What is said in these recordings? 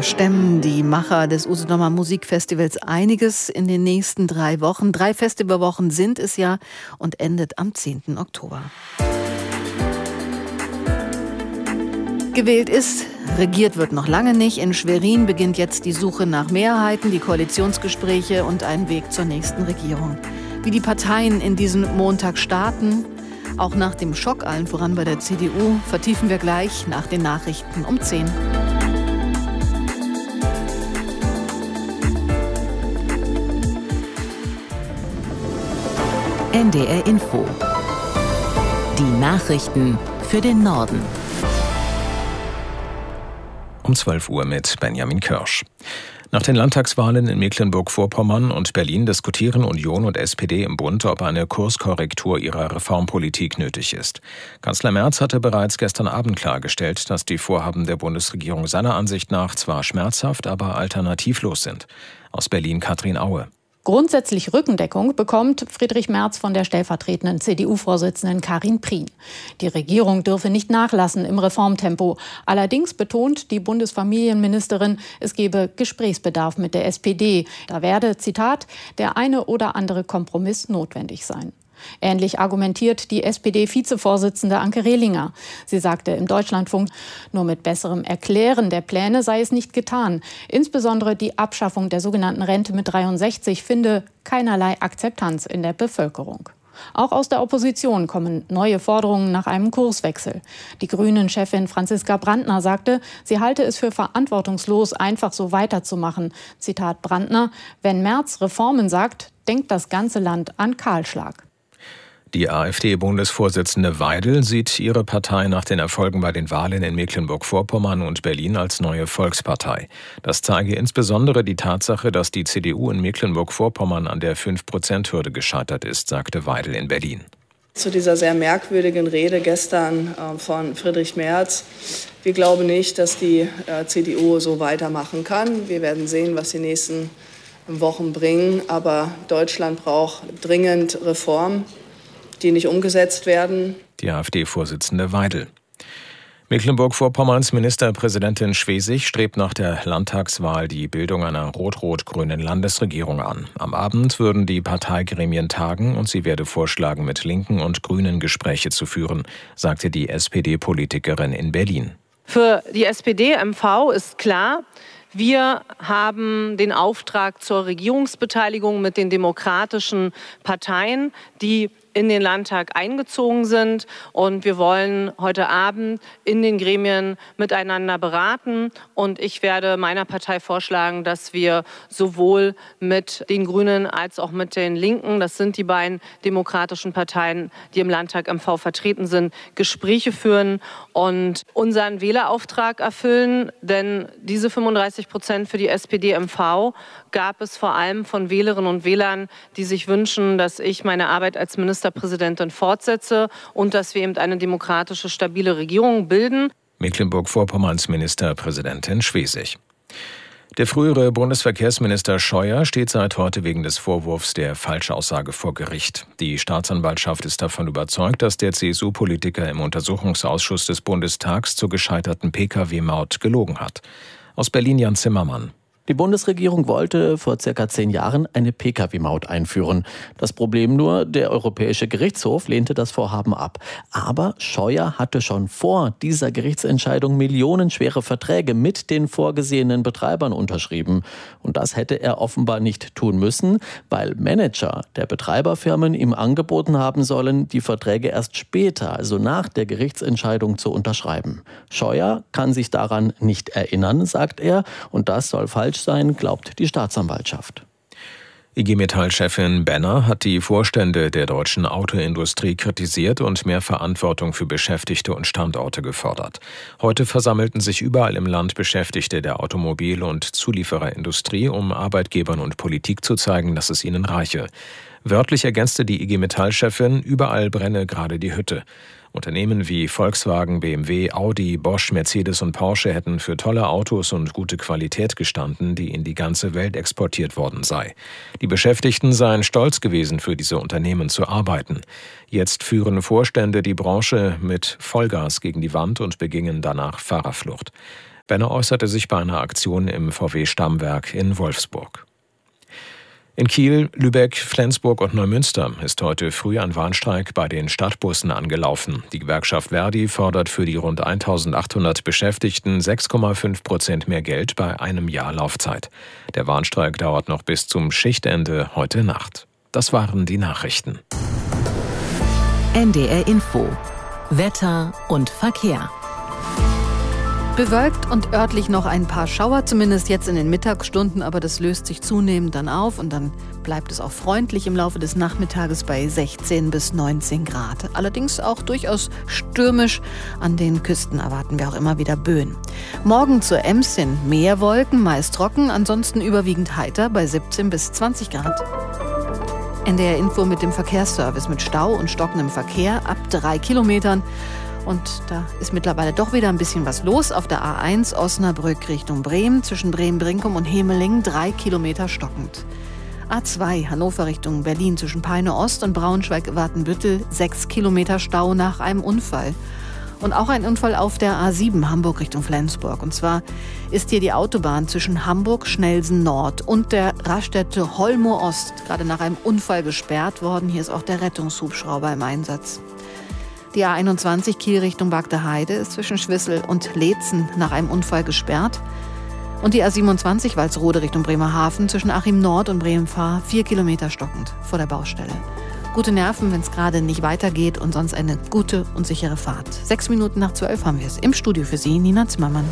stemmen die Macher des Usedomer Musikfestivals einiges in den nächsten 3 Wochen. 3 Festivalwochen sind es ja und endet am 10. Oktober. Gewählt ist, regiert wird noch lange nicht. In Schwerin beginnt jetzt die Suche nach Mehrheiten, die Koalitionsgespräche und ein Weg zur nächsten Regierung. Wie die Parteien in diesen Montag starten, auch nach dem Schock allen voran bei der CDU, vertiefen wir gleich nach den Nachrichten um 10. NDR Info. Die Nachrichten für den Norden. Um 12 Uhr mit Benjamin Kirsch. Nach den Landtagswahlen in Mecklenburg-Vorpommern und Berlin diskutieren Union und SPD im Bund, ob eine Kurskorrektur ihrer Reformpolitik nötig ist. Kanzler Merz hatte bereits gestern Abend klargestellt, dass die Vorhaben der Bundesregierung seiner Ansicht nach zwar schmerzhaft, aber alternativlos sind. Aus Berlin Katrin Aue. Grundsätzlich Rückendeckung bekommt Friedrich Merz von der stellvertretenden CDU-Vorsitzenden Karin Prien. Die Regierung dürfe nicht nachlassen im Reformtempo. Allerdings betont die Bundesfamilienministerin, es gebe Gesprächsbedarf mit der SPD. Da werde, Zitat, der eine oder andere Kompromiss notwendig sein. Ähnlich argumentiert die SPD-Vizevorsitzende Anke Rehlinger. Sie sagte im Deutschlandfunk, nur mit besserem Erklären der Pläne sei es nicht getan. Insbesondere die Abschaffung der sogenannten Rente mit 63 finde keinerlei Akzeptanz in der Bevölkerung. Auch aus der Opposition kommen neue Forderungen nach einem Kurswechsel. Die Grünen-Chefin Franziska Brandner sagte, sie halte es für verantwortungslos, einfach so weiterzumachen. Zitat Brandner: Wenn Merz Reformen sagt, denkt das ganze Land an Kahlschlag. Die AfD-Bundesvorsitzende Weidel sieht ihre Partei nach den Erfolgen bei den Wahlen in Mecklenburg-Vorpommern und Berlin als neue Volkspartei. Das zeige insbesondere die Tatsache, dass die CDU in Mecklenburg-Vorpommern an der 5%-Hürde gescheitert ist, sagte Weidel in Berlin. Zu dieser sehr merkwürdigen Rede gestern von Friedrich Merz. Wir glauben nicht, dass die CDU so weitermachen kann. Wir werden sehen, was die nächsten Wochen bringen. Aber Deutschland braucht dringend Reform, die nicht umgesetzt werden. Die AfD-Vorsitzende Weidel. Mecklenburg-Vorpommerns Ministerpräsidentin Schwesig strebt nach der Landtagswahl die Bildung einer rot-rot-grünen Landesregierung an. Am Abend würden die Parteigremien tagen und sie werde vorschlagen, mit Linken und Grünen Gespräche zu führen, sagte die SPD-Politikerin in Berlin. Für die SPD-MV ist klar, wir haben den Auftrag zur Regierungsbeteiligung mit den demokratischen Parteien, die in den Landtag eingezogen sind. Und wir wollen heute Abend in den Gremien miteinander beraten. Und ich werde meiner Partei vorschlagen, dass wir sowohl mit den Grünen als auch mit den Linken, das sind die beiden demokratischen Parteien, die im Landtag MV vertreten sind, Gespräche führen und unseren Wählerauftrag erfüllen. Denn diese 35% für die SPD-MV gab es vor allem von Wählerinnen und Wählern, die sich wünschen, dass ich meine Arbeit als Ministerpräsidentin fortsetze und dass wir eben eine demokratische, stabile Regierung bilden. Mecklenburg-Vorpommerns Ministerpräsidentin Schwesig. Der frühere Bundesverkehrsminister Scheuer steht seit heute wegen des Vorwurfs der Falschaussage vor Gericht. Die Staatsanwaltschaft ist davon überzeugt, dass der CSU-Politiker im Untersuchungsausschuss des Bundestags zur gescheiterten Pkw-Maut gelogen hat. Aus Berlin Jan Zimmermann. Die Bundesregierung wollte vor circa 10 Jahren eine Pkw-Maut einführen. Das Problem nur, der Europäische Gerichtshof lehnte das Vorhaben ab. Aber Scheuer hatte schon vor dieser Gerichtsentscheidung millionenschwere Verträge mit den vorgesehenen Betreibern unterschrieben. Und das hätte er offenbar nicht tun müssen, weil Manager der Betreiberfirmen ihm angeboten haben sollen, die Verträge erst später, also nach der Gerichtsentscheidung, zu unterschreiben. Scheuer kann sich daran nicht erinnern, sagt er, und das soll falsch sein, glaubt die Staatsanwaltschaft. IG Metall-Chefin Benner hat die Vorstände der deutschen Autoindustrie kritisiert und mehr Verantwortung für Beschäftigte und Standorte gefordert. Heute versammelten sich überall im Land Beschäftigte der Automobil- und Zuliefererindustrie, um Arbeitgebern und Politik zu zeigen, dass es ihnen reiche. Wörtlich ergänzte die IG Metall-Chefin, überall brenne gerade die Hütte. Unternehmen wie Volkswagen, BMW, Audi, Bosch, Mercedes und Porsche hätten für tolle Autos und gute Qualität gestanden, die in die ganze Welt exportiert worden sei. Die Beschäftigten seien stolz gewesen, für diese Unternehmen zu arbeiten. Jetzt führen Vorstände die Branche mit Vollgas gegen die Wand und begingen danach Fahrerflucht. Benner äußerte sich bei einer Aktion im VW-Stammwerk in Wolfsburg. In Kiel, Lübeck, Flensburg und Neumünster ist heute früh ein Warnstreik bei den Stadtbussen angelaufen. Die Gewerkschaft Verdi fordert für die rund 1.800 Beschäftigten 6,5% mehr Geld bei einem Jahr Laufzeit. Der Warnstreik dauert noch bis zum Schichtende heute Nacht. Das waren die Nachrichten. NDR Info. Wetter und Verkehr. Bewölkt und örtlich noch ein paar Schauer, zumindest jetzt in den Mittagsstunden, aber das löst sich zunehmend dann auf und dann bleibt es auch freundlich im Laufe des Nachmittages bei 16 bis 19 Grad. Allerdings auch durchaus stürmisch. An den Küsten erwarten wir auch immer wieder Böen. Morgen zur Ems sind mehr Wolken, meist trocken, ansonsten überwiegend heiter bei 17 bis 20 Grad. NDR Info mit dem Verkehrsservice mit Stau und stockendem Verkehr ab 3 Kilometern. Und da ist mittlerweile doch wieder ein bisschen was los. Auf der A1 Osnabrück Richtung Bremen, zwischen Bremen-Brinkum und Hemeling 3 Kilometer stockend. A2 Hannover Richtung Berlin, zwischen Peine Ost und Braunschweig-Watenbüttel 6 Kilometer Stau nach einem Unfall. Und auch ein Unfall auf der A7 Hamburg Richtung Flensburg. Und zwar ist hier die Autobahn zwischen Hamburg Schnellsen Nord und der Raststätte Holmoor Ost gerade nach einem Unfall gesperrt worden. Hier ist auch der Rettungshubschrauber im Einsatz. Die A21 Kiel Richtung Bagdeheide ist zwischen Schwissel und Leetzen nach einem Unfall gesperrt. Und die A27 Walsrode Richtung Bremerhaven zwischen Achim Nord und Bremen-Fahr 4 Kilometer stockend vor der Baustelle. Gute Nerven, wenn es gerade nicht weitergeht und sonst eine gute und sichere Fahrt. 6 Minuten nach 12 haben wir es. Im Studio für Sie, Nina Zimmermann.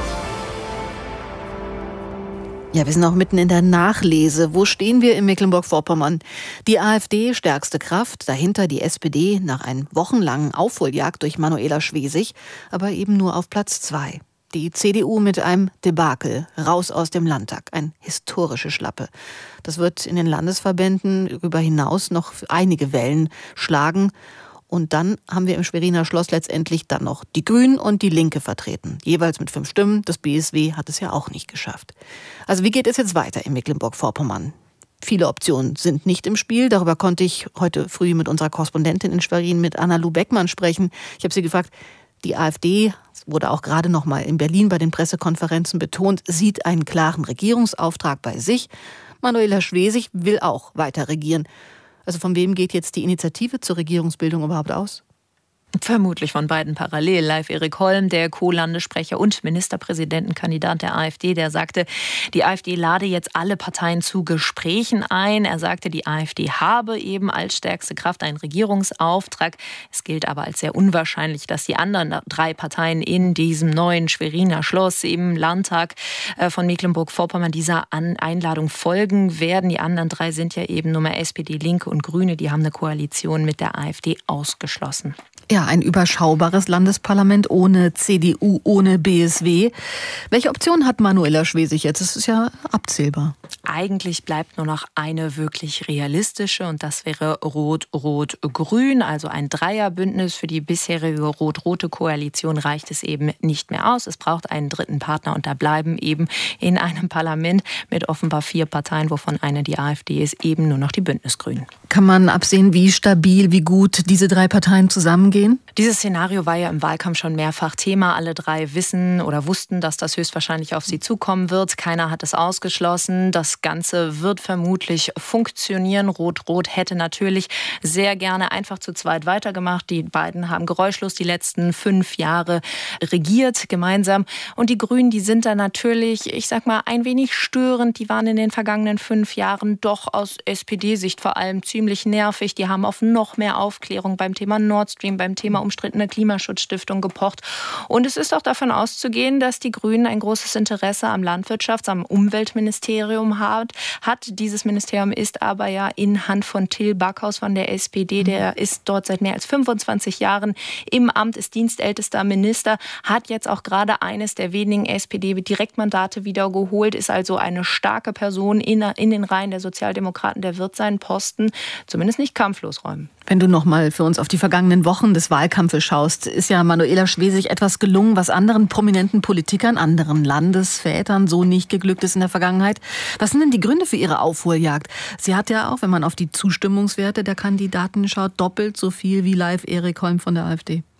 Ja, wir sind auch mitten in der Nachlese. Wo stehen wir in Mecklenburg-Vorpommern? Die AfD stärkste Kraft, dahinter die SPD nach einer wochenlangen Aufholjagd durch Manuela Schwesig, aber eben nur auf Platz 2. Die CDU mit einem Debakel, raus aus dem Landtag, eine historische Schlappe. Das wird in den Landesverbänden darüber hinaus noch einige Wellen schlagen. Und dann haben wir im Schweriner Schloss letztendlich dann noch die Grünen und die Linke vertreten. Jeweils mit 5 Stimmen. Das BSW hat es ja auch nicht geschafft. Also wie geht es jetzt weiter in Mecklenburg-Vorpommern? Viele Optionen sind nicht im Spiel. Darüber konnte ich heute früh mit unserer Korrespondentin in Schwerin, mit Anna-Lu Beckmann, sprechen. Ich habe sie gefragt, die AfD, das wurde auch gerade noch mal in Berlin bei den Pressekonferenzen betont, sieht einen klaren Regierungsauftrag bei sich. Manuela Schwesig will auch weiter regieren. Also von wem geht jetzt die Initiative zur Regierungsbildung überhaupt aus? Vermutlich von beiden parallel. Live Erik Holm, der Co-Landessprecher und Ministerpräsidentenkandidat der AfD, der sagte, die AfD lade jetzt alle Parteien zu Gesprächen ein. Er sagte, die AfD habe eben als stärkste Kraft einen Regierungsauftrag. Es gilt aber als sehr unwahrscheinlich, dass die anderen 3 Parteien in diesem neuen Schweriner Schloss im Landtag von Mecklenburg-Vorpommern dieser Einladung folgen werden. Die anderen 3 sind ja eben Nummer SPD, Linke und Grüne. Die haben eine Koalition mit der AfD ausgeschlossen. Ja, ein überschaubares Landesparlament ohne CDU, ohne BSW. Welche Option hat Manuela Schwesig jetzt? Das ist ja abzählbar. Eigentlich bleibt nur noch eine wirklich realistische und das wäre Rot-Rot-Grün, also ein Dreierbündnis. Für die bisherige rot-rote Koalition reicht es eben nicht mehr aus. Es braucht einen dritten Partner und da bleiben eben in einem Parlament mit offenbar 4 Parteien, wovon eine die AfD ist, eben nur noch die Bündnisgrünen. Kann man absehen, wie stabil, wie gut diese 3 Parteien zusammengehen? Dieses Szenario war ja im Wahlkampf schon mehrfach Thema. Alle 3 wissen oder wussten, dass das höchstwahrscheinlich auf sie zukommen wird. Keiner hat es ausgeschlossen. Das Ganze wird vermutlich funktionieren. Rot-Rot hätte natürlich sehr gerne einfach zu zweit weitergemacht. Die beiden haben geräuschlos die letzten 5 Jahre regiert gemeinsam. Und die Grünen, die sind da natürlich, ich sag mal, ein wenig störend. Die waren in den vergangenen 5 Jahren doch aus SPD-Sicht vor allem ziemlich nervig. Die haben auf noch mehr Aufklärung beim Thema Nord Stream, beim Thema umstrittene Klimaschutzstiftung gepocht. Und es ist auch davon auszugehen, dass die Grünen ein großes Interesse am am Umweltministerium hat. Dieses Ministerium ist aber ja in Hand von Till Backhaus von der SPD. Der ist dort seit mehr als 25 Jahren im Amt, ist dienstältester Minister, hat jetzt auch gerade eines der wenigen SPD-Direktmandate wieder geholt, ist also eine starke Person in den Reihen der Sozialdemokraten. Der wird seinen Posten zumindest nicht kampflos räumen. Wenn du noch mal für uns auf die vergangenen Wochen des Wahlkampfes schaust, ist ja Manuela Schwesig etwas gelungen, was anderen prominenten Politikern, anderen Landesvätern so nicht geglückt ist in der Vergangenheit. Was sind denn die Gründe für ihre Aufholjagd? Sie hat ja auch, wenn man auf die Zustimmungswerte der Kandidaten schaut, doppelt so viel wie Live Erik Holm von der AfD.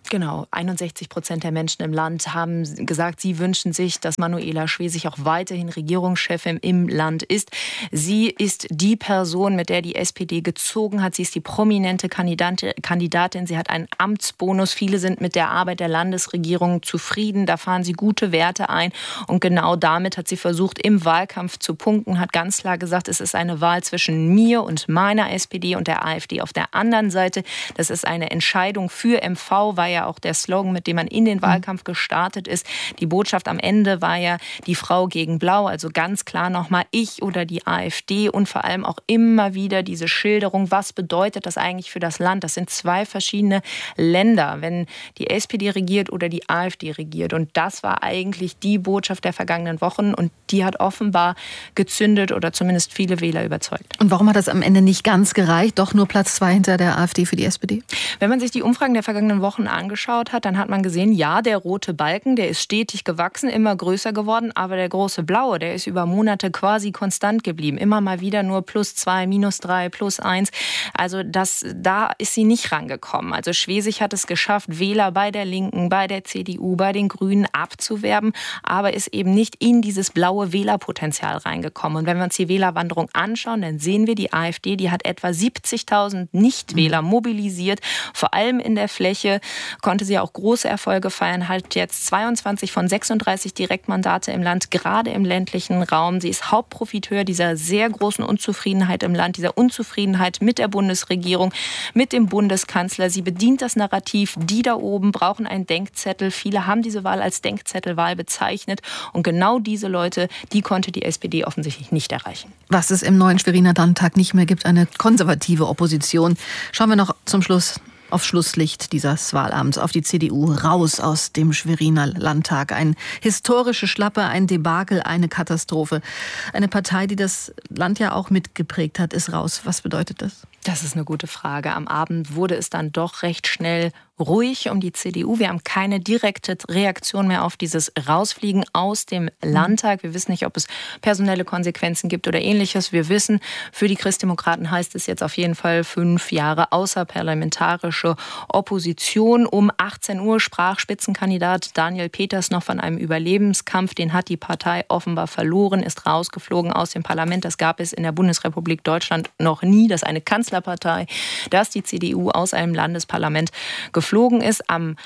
Genau, 61% der Menschen im Land haben gesagt, sie wünschen sich, dass Manuela Schwesig auch weiterhin Regierungschefin im Land ist. Sie ist die Person, mit der die SPD gezogen hat. Sie ist die prominente Kandidatin. Sie hat einen Amtsbonus. Viele sind mit der Arbeit der Landesregierung zufrieden. Da fahren sie gute Werte ein. Und genau damit hat sie versucht, im Wahlkampf zu punkten, hat ganz klar gesagt, es ist eine Wahl zwischen mir und meiner SPD und der AfD auf der anderen Seite. Das ist eine Entscheidung für MV, war ja auch der Slogan, mit dem man in den Wahlkampf gestartet ist. Die Botschaft am Ende war ja die Frau gegen Blau, also ganz klar nochmal ich oder die AfD und vor allem auch immer wieder diese Schilderung, was bedeutet das eigentlich für das Land? Das sind zwei verschiedene Länder, wenn die SPD regiert oder die AfD regiert. Und das war eigentlich die Botschaft der vergangenen Wochen und die hat offenbar gezündet oder zumindest viele Wähler überzeugt. Und warum hat das am Ende nicht ganz gereicht? Doch nur Platz 2 hinter der AfD für die SPD? Wenn man sich die Umfragen der vergangenen Wochen angeschaut hat, dann hat man gesehen, ja, der rote Balken, der ist stetig gewachsen, immer größer geworden, aber der große blaue, der ist über Monate quasi konstant geblieben. Immer mal wieder nur +2, -3, +1. Also da ist sie nicht rangekommen. Also Schwesig hat es geschafft, Wähler bei der Linken, bei der CDU, bei den Grünen abzuwerben, aber ist eben nicht in dieses blaue Wählerpotenzial reingekommen. Und wenn wir uns die Wählerwanderung anschauen, dann sehen wir, die AfD, die hat etwa 70.000 Nichtwähler mobilisiert, vor allem in der Fläche, konnte sie auch große Erfolge feiern, hat jetzt 22 von 36 Direktmandate im Land, gerade im ländlichen Raum. Sie ist Hauptprofiteur dieser sehr großen Unzufriedenheit im Land, dieser Unzufriedenheit mit der Bundesregierung, mit dem Bundeskanzler. Sie bedient das Narrativ, die da oben brauchen einen Denkzettel. Viele haben diese Wahl als Denkzettelwahl bezeichnet. Und genau diese Leute, die konnte die SPD offensichtlich nicht erreichen. Was es im neuen Schweriner Landtag nicht mehr gibt, eine konservative Opposition. Schauen wir noch zum Schluss auf Schlusslicht dieses Wahlabends, auf die CDU, raus aus dem Schweriner Landtag. Eine historische Schlappe, ein Debakel, eine Katastrophe. Eine Partei, die das Land ja auch mitgeprägt hat, ist raus. Was bedeutet das? Das ist eine gute Frage. Am Abend wurde es dann doch recht schnell ruhig um die CDU. Wir haben keine direkte Reaktion mehr auf dieses Rausfliegen aus dem Landtag. Wir wissen nicht, ob es personelle Konsequenzen gibt oder Ähnliches. Wir wissen, für die Christdemokraten heißt es jetzt auf jeden Fall 5 Jahre außerparlamentarische Opposition. Um 18 Uhr sprach Spitzenkandidat Daniel Peters noch von einem Überlebenskampf. Den hat die Partei offenbar verloren, ist rausgeflogen aus dem Parlament. Das gab es in der Bundesrepublik Deutschland noch nie, dass eine Kanzlerpartei, dass die CDU aus einem Landesparlament geflogen ist. Am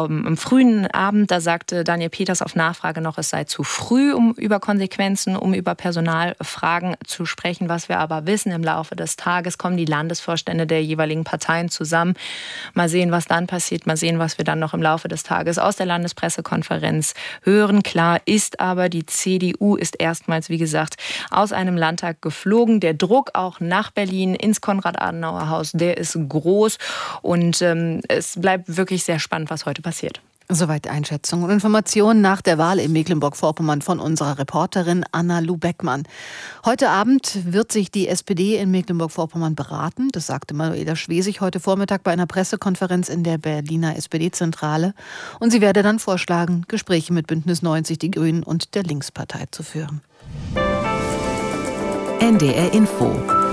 frühen Abend, da sagte Daniel Peters auf Nachfrage noch, es sei zu früh, um über Konsequenzen, um über Personalfragen zu sprechen. Was wir aber wissen, im Laufe des Tages kommen die Landesvorstände der jeweiligen Parteien zusammen. Mal sehen, was dann passiert. Mal sehen, was wir dann noch im Laufe des Tages aus der Landespressekonferenz hören. Klar ist aber, die CDU ist erstmals, wie gesagt, aus einem Landtag geflogen. Der Druck auch nach Berlin ins Konrad-Adenauer-Haus, der ist groß und es bleibt wirklich sehr spannend, was heute passiert. Soweit die Einschätzung und Informationen nach der Wahl in Mecklenburg-Vorpommern von unserer Reporterin Anna-Lu Beckmann. Heute Abend wird sich die SPD in Mecklenburg-Vorpommern beraten. Das sagte Manuela Schwesig heute Vormittag bei einer Pressekonferenz in der Berliner SPD-Zentrale. Und sie werde dann vorschlagen, Gespräche mit Bündnis 90, die Grünen und der Linkspartei zu führen. NDR Info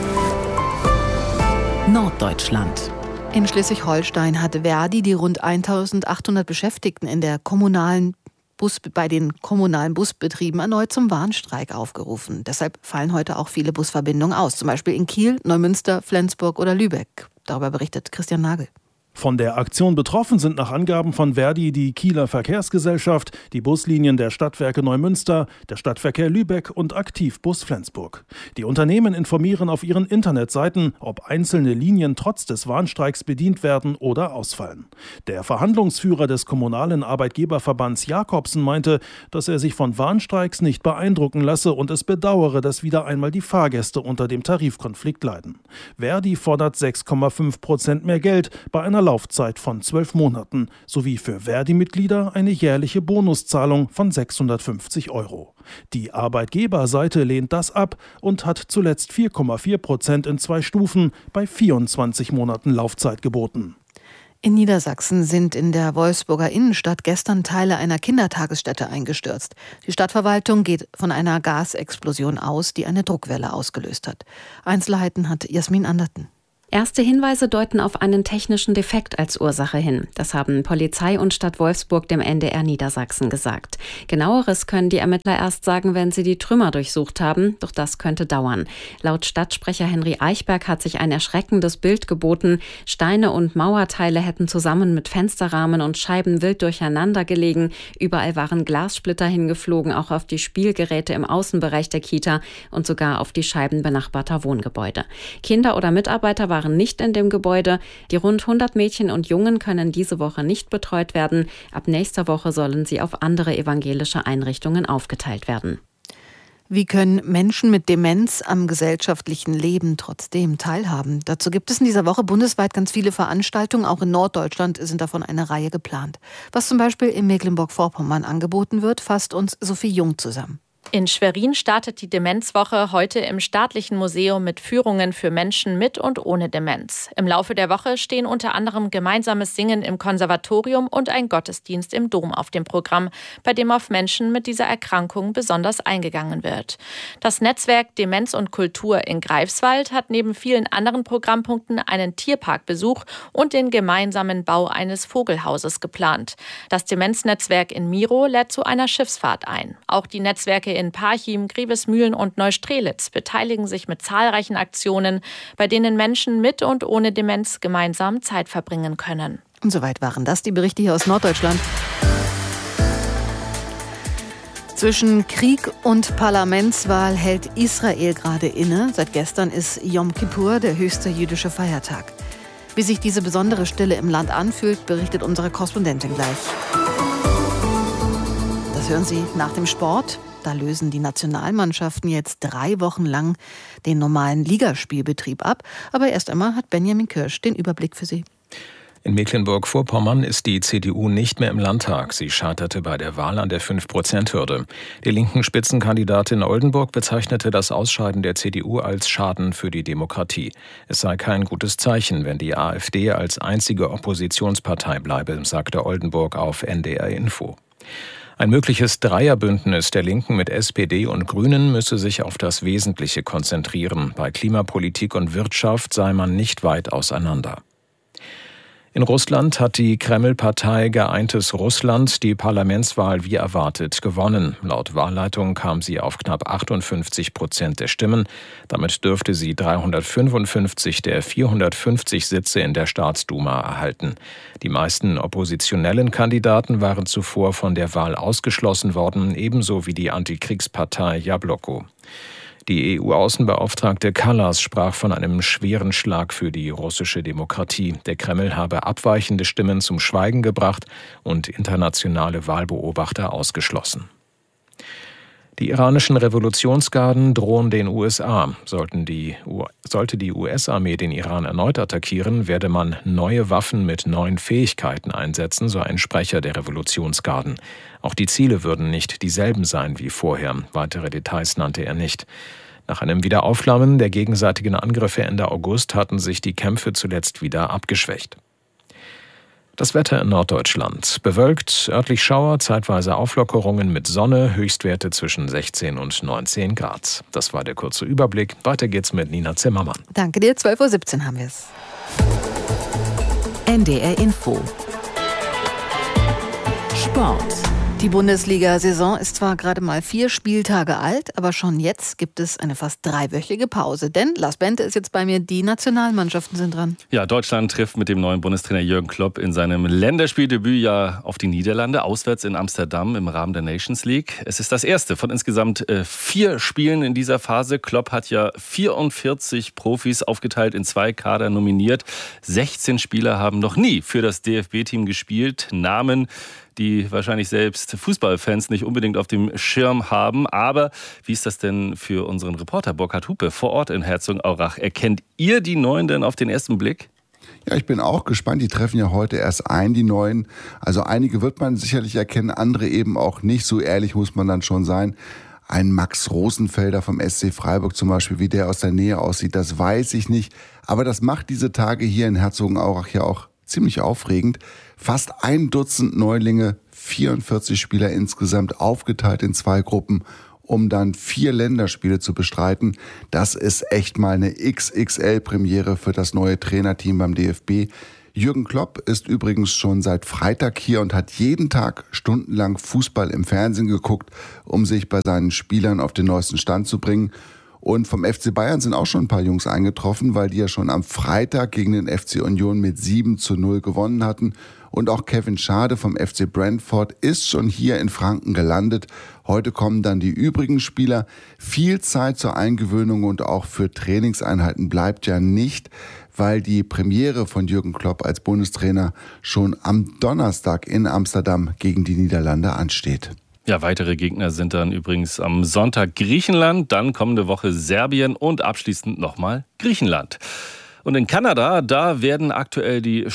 Norddeutschland. In Schleswig-Holstein hat Verdi die rund 1.800 Beschäftigten bei den kommunalen Busbetrieben erneut zum Warnstreik aufgerufen. Deshalb fallen heute auch viele Busverbindungen aus, zum Beispiel in Kiel, Neumünster, Flensburg oder Lübeck. Darüber berichtet Christian Nagel. Von der Aktion betroffen sind nach Angaben von Verdi die Kieler Verkehrsgesellschaft, die Buslinien der Stadtwerke Neumünster, der Stadtverkehr Lübeck und Aktivbus Flensburg. Die Unternehmen informieren auf ihren Internetseiten, ob einzelne Linien trotz des Warnstreiks bedient werden oder ausfallen. Der Verhandlungsführer des kommunalen Arbeitgeberverbands Jakobsen meinte, dass er sich von Warnstreiks nicht beeindrucken lasse und es bedauere, dass wieder einmal die Fahrgäste unter dem Tarifkonflikt leiden. Verdi fordert 6,5% mehr Geld bei einer Laufzeit von 12 Monaten sowie für Verdi-Mitglieder eine jährliche Bonuszahlung von 650 €. Die Arbeitgeberseite lehnt das ab und hat zuletzt 4,4% in 2 Stufen bei 24 Monaten Laufzeit geboten. In Niedersachsen sind in der Wolfsburger Innenstadt gestern Teile einer Kindertagesstätte eingestürzt. Die Stadtverwaltung geht von einer Gasexplosion aus, die eine Druckwelle ausgelöst hat. Einzelheiten hat Jasmin Anderten. Erste Hinweise deuten auf einen technischen Defekt als Ursache hin. Das haben Polizei und Stadt Wolfsburg dem NDR Niedersachsen gesagt. Genaueres können die Ermittler erst sagen, wenn sie die Trümmer durchsucht haben. Doch das könnte dauern. Laut Stadtsprecher Henry Eichberg hat sich ein erschreckendes Bild geboten. Steine und Mauerteile hätten zusammen mit Fensterrahmen und Scheiben wild durcheinander gelegen. Überall waren Glassplitter hingeflogen, auch auf die Spielgeräte im Außenbereich der Kita und sogar auf die Scheiben benachbarter Wohngebäude. Kinder oder Mitarbeiter waren nicht in dem Gebäude. Die rund 100 Mädchen und Jungen können diese Woche nicht betreut werden. Ab nächster Woche sollen sie auf andere evangelische Einrichtungen aufgeteilt werden. Wie können Menschen mit Demenz am gesellschaftlichen Leben trotzdem teilhaben? Dazu gibt es in dieser Woche bundesweit ganz viele Veranstaltungen. Auch in Norddeutschland sind davon eine Reihe geplant. Was zum Beispiel in Mecklenburg-Vorpommern angeboten wird, fasst uns Sophie Jung zusammen. In Schwerin startet die Demenzwoche heute im Staatlichen Museum mit Führungen für Menschen mit und ohne Demenz. Im Laufe der Woche stehen unter anderem gemeinsames Singen im Konservatorium und ein Gottesdienst im Dom auf dem Programm, bei dem auf Menschen mit dieser Erkrankung besonders eingegangen wird. Das Netzwerk Demenz und Kultur in Greifswald hat neben vielen anderen Programmpunkten einen Tierparkbesuch und den gemeinsamen Bau eines Vogelhauses geplant. Das Demenznetzwerk in Miro lädt zu einer Schiffsfahrt ein. Auch die Netzwerke in Parchim, Grevesmühlen und Neustrelitz beteiligen sich mit zahlreichen Aktionen, bei denen Menschen mit und ohne Demenz gemeinsam Zeit verbringen können. Und soweit waren das die Berichte hier aus Norddeutschland. Zwischen Krieg und Parlamentswahl hält Israel gerade inne. Seit gestern ist Yom Kippur, der höchste jüdische Feiertag. Wie sich diese besondere Stille im Land anfühlt, berichtet unsere Korrespondentin gleich. Das hören Sie nach dem Sport. Da lösen die Nationalmannschaften jetzt 3 Wochen lang den normalen Ligaspielbetrieb ab. Aber erst einmal hat Benjamin Kirsch den Überblick für Sie. In Mecklenburg-Vorpommern ist die CDU nicht mehr im Landtag. Sie scheiterte bei der Wahl an der 5%-Hürde. Die linken Spitzenkandidatin Oldenburg bezeichnete das Ausscheiden der CDU als Schaden für die Demokratie. Es sei kein gutes Zeichen, wenn die AfD als einzige Oppositionspartei bleibe, sagte Oldenburg auf NDR Info. Ein mögliches Dreierbündnis der Linken mit SPD und Grünen müsse sich auf das Wesentliche konzentrieren. Bei Klimapolitik und Wirtschaft sei man nicht weit auseinander. In Russland hat die Kreml-Partei Geeintes Russland die Parlamentswahl wie erwartet gewonnen. Laut Wahlleitung kam sie auf knapp 58% der Stimmen. Damit dürfte sie 355 der 450 Sitze in der Staatsduma erhalten. Die meisten oppositionellen Kandidaten waren zuvor von der Wahl ausgeschlossen worden, ebenso wie die Antikriegspartei Jabloko. Die EU-Außenbeauftragte Kallas sprach von einem schweren Schlag für die russische Demokratie. Der Kreml habe abweichende Stimmen zum Schweigen gebracht und internationale Wahlbeobachter ausgeschlossen. Die iranischen Revolutionsgarden drohen den USA. Sollte die US-Armee den Iran erneut attackieren, werde man neue Waffen mit neuen Fähigkeiten einsetzen, so ein Sprecher der Revolutionsgarden. Auch die Ziele würden nicht dieselben sein wie vorher. Weitere Details nannte er nicht. Nach einem Wiederaufflammen der gegenseitigen Angriffe Ende August hatten sich die Kämpfe zuletzt wieder abgeschwächt. Das Wetter in Norddeutschland. Bewölkt, örtlich Schauer, zeitweise Auflockerungen mit Sonne, Höchstwerte zwischen 16 und 19 Grad. Das war der kurze Überblick. Weiter geht's mit Nina Zimmermann. Danke dir, 12.17 Uhr haben wir es. NDR Info. Sport. Die Bundesliga-Saison ist zwar gerade mal 4 Spieltage alt, aber schon jetzt gibt es eine fast 3-wöchige Pause. Denn, Lars Bente ist jetzt bei mir, die Nationalmannschaften sind dran. Ja, Deutschland trifft mit dem neuen Bundestrainer Jürgen Klopp in seinem Länderspieldebüt ja auf die Niederlande, auswärts in Amsterdam im Rahmen der Nations League. Es ist das erste von insgesamt 4 Spielen in dieser Phase. Klopp hat ja 44 Profis aufgeteilt in 2 Kader nominiert. 16 Spieler haben noch nie für das DFB-Team gespielt. Namen, die wahrscheinlich selbst Fußballfans nicht unbedingt auf dem Schirm haben. Aber wie ist das denn für unseren Reporter Burkhard Hupe vor Ort in Herzogenaurach? Erkennt ihr die Neuen denn auf den ersten Blick? Ja, ich bin auch gespannt. Die treffen ja heute erst ein, die Neuen. Also einige wird man sicherlich erkennen, andere eben auch nicht. So ehrlich muss man dann schon sein. Ein Max Rosenfelder vom SC Freiburg zum Beispiel, wie der aus der Nähe aussieht, das weiß ich nicht. Aber das macht diese Tage hier in Herzogenaurach ja auch ziemlich aufregend. Fast 1 Dutzend Neulinge, 44 Spieler insgesamt, aufgeteilt in 2 Gruppen. um dann 4 Länderspiele zu bestreiten. Das ist echt mal eine XXL-Premiere für das neue Trainerteam beim DFB. Jürgen Klopp ist übrigens schon seit Freitag hier und hat jeden Tag stundenlang Fußball im Fernsehen geguckt, um sich bei seinen Spielern auf den neuesten Stand zu bringen. Und vom FC Bayern sind auch schon ein paar Jungs eingetroffen, weil die ja schon am Freitag gegen den FC Union mit 7:0 gewonnen hatten. Und auch Kevin Schade vom FC Brentford ist schon hier in Franken gelandet. Heute kommen dann die übrigen Spieler. Viel Zeit zur Eingewöhnung und auch für Trainingseinheiten bleibt ja nicht, weil die Premiere von Jürgen Klopp als Bundestrainer schon am Donnerstag in Amsterdam gegen die Niederlande ansteht. Ja, weitere Gegner sind dann übrigens am Sonntag Griechenland, dann kommende Woche Serbien und abschließend nochmal Griechenland. Und in Kanada, da werden aktuell die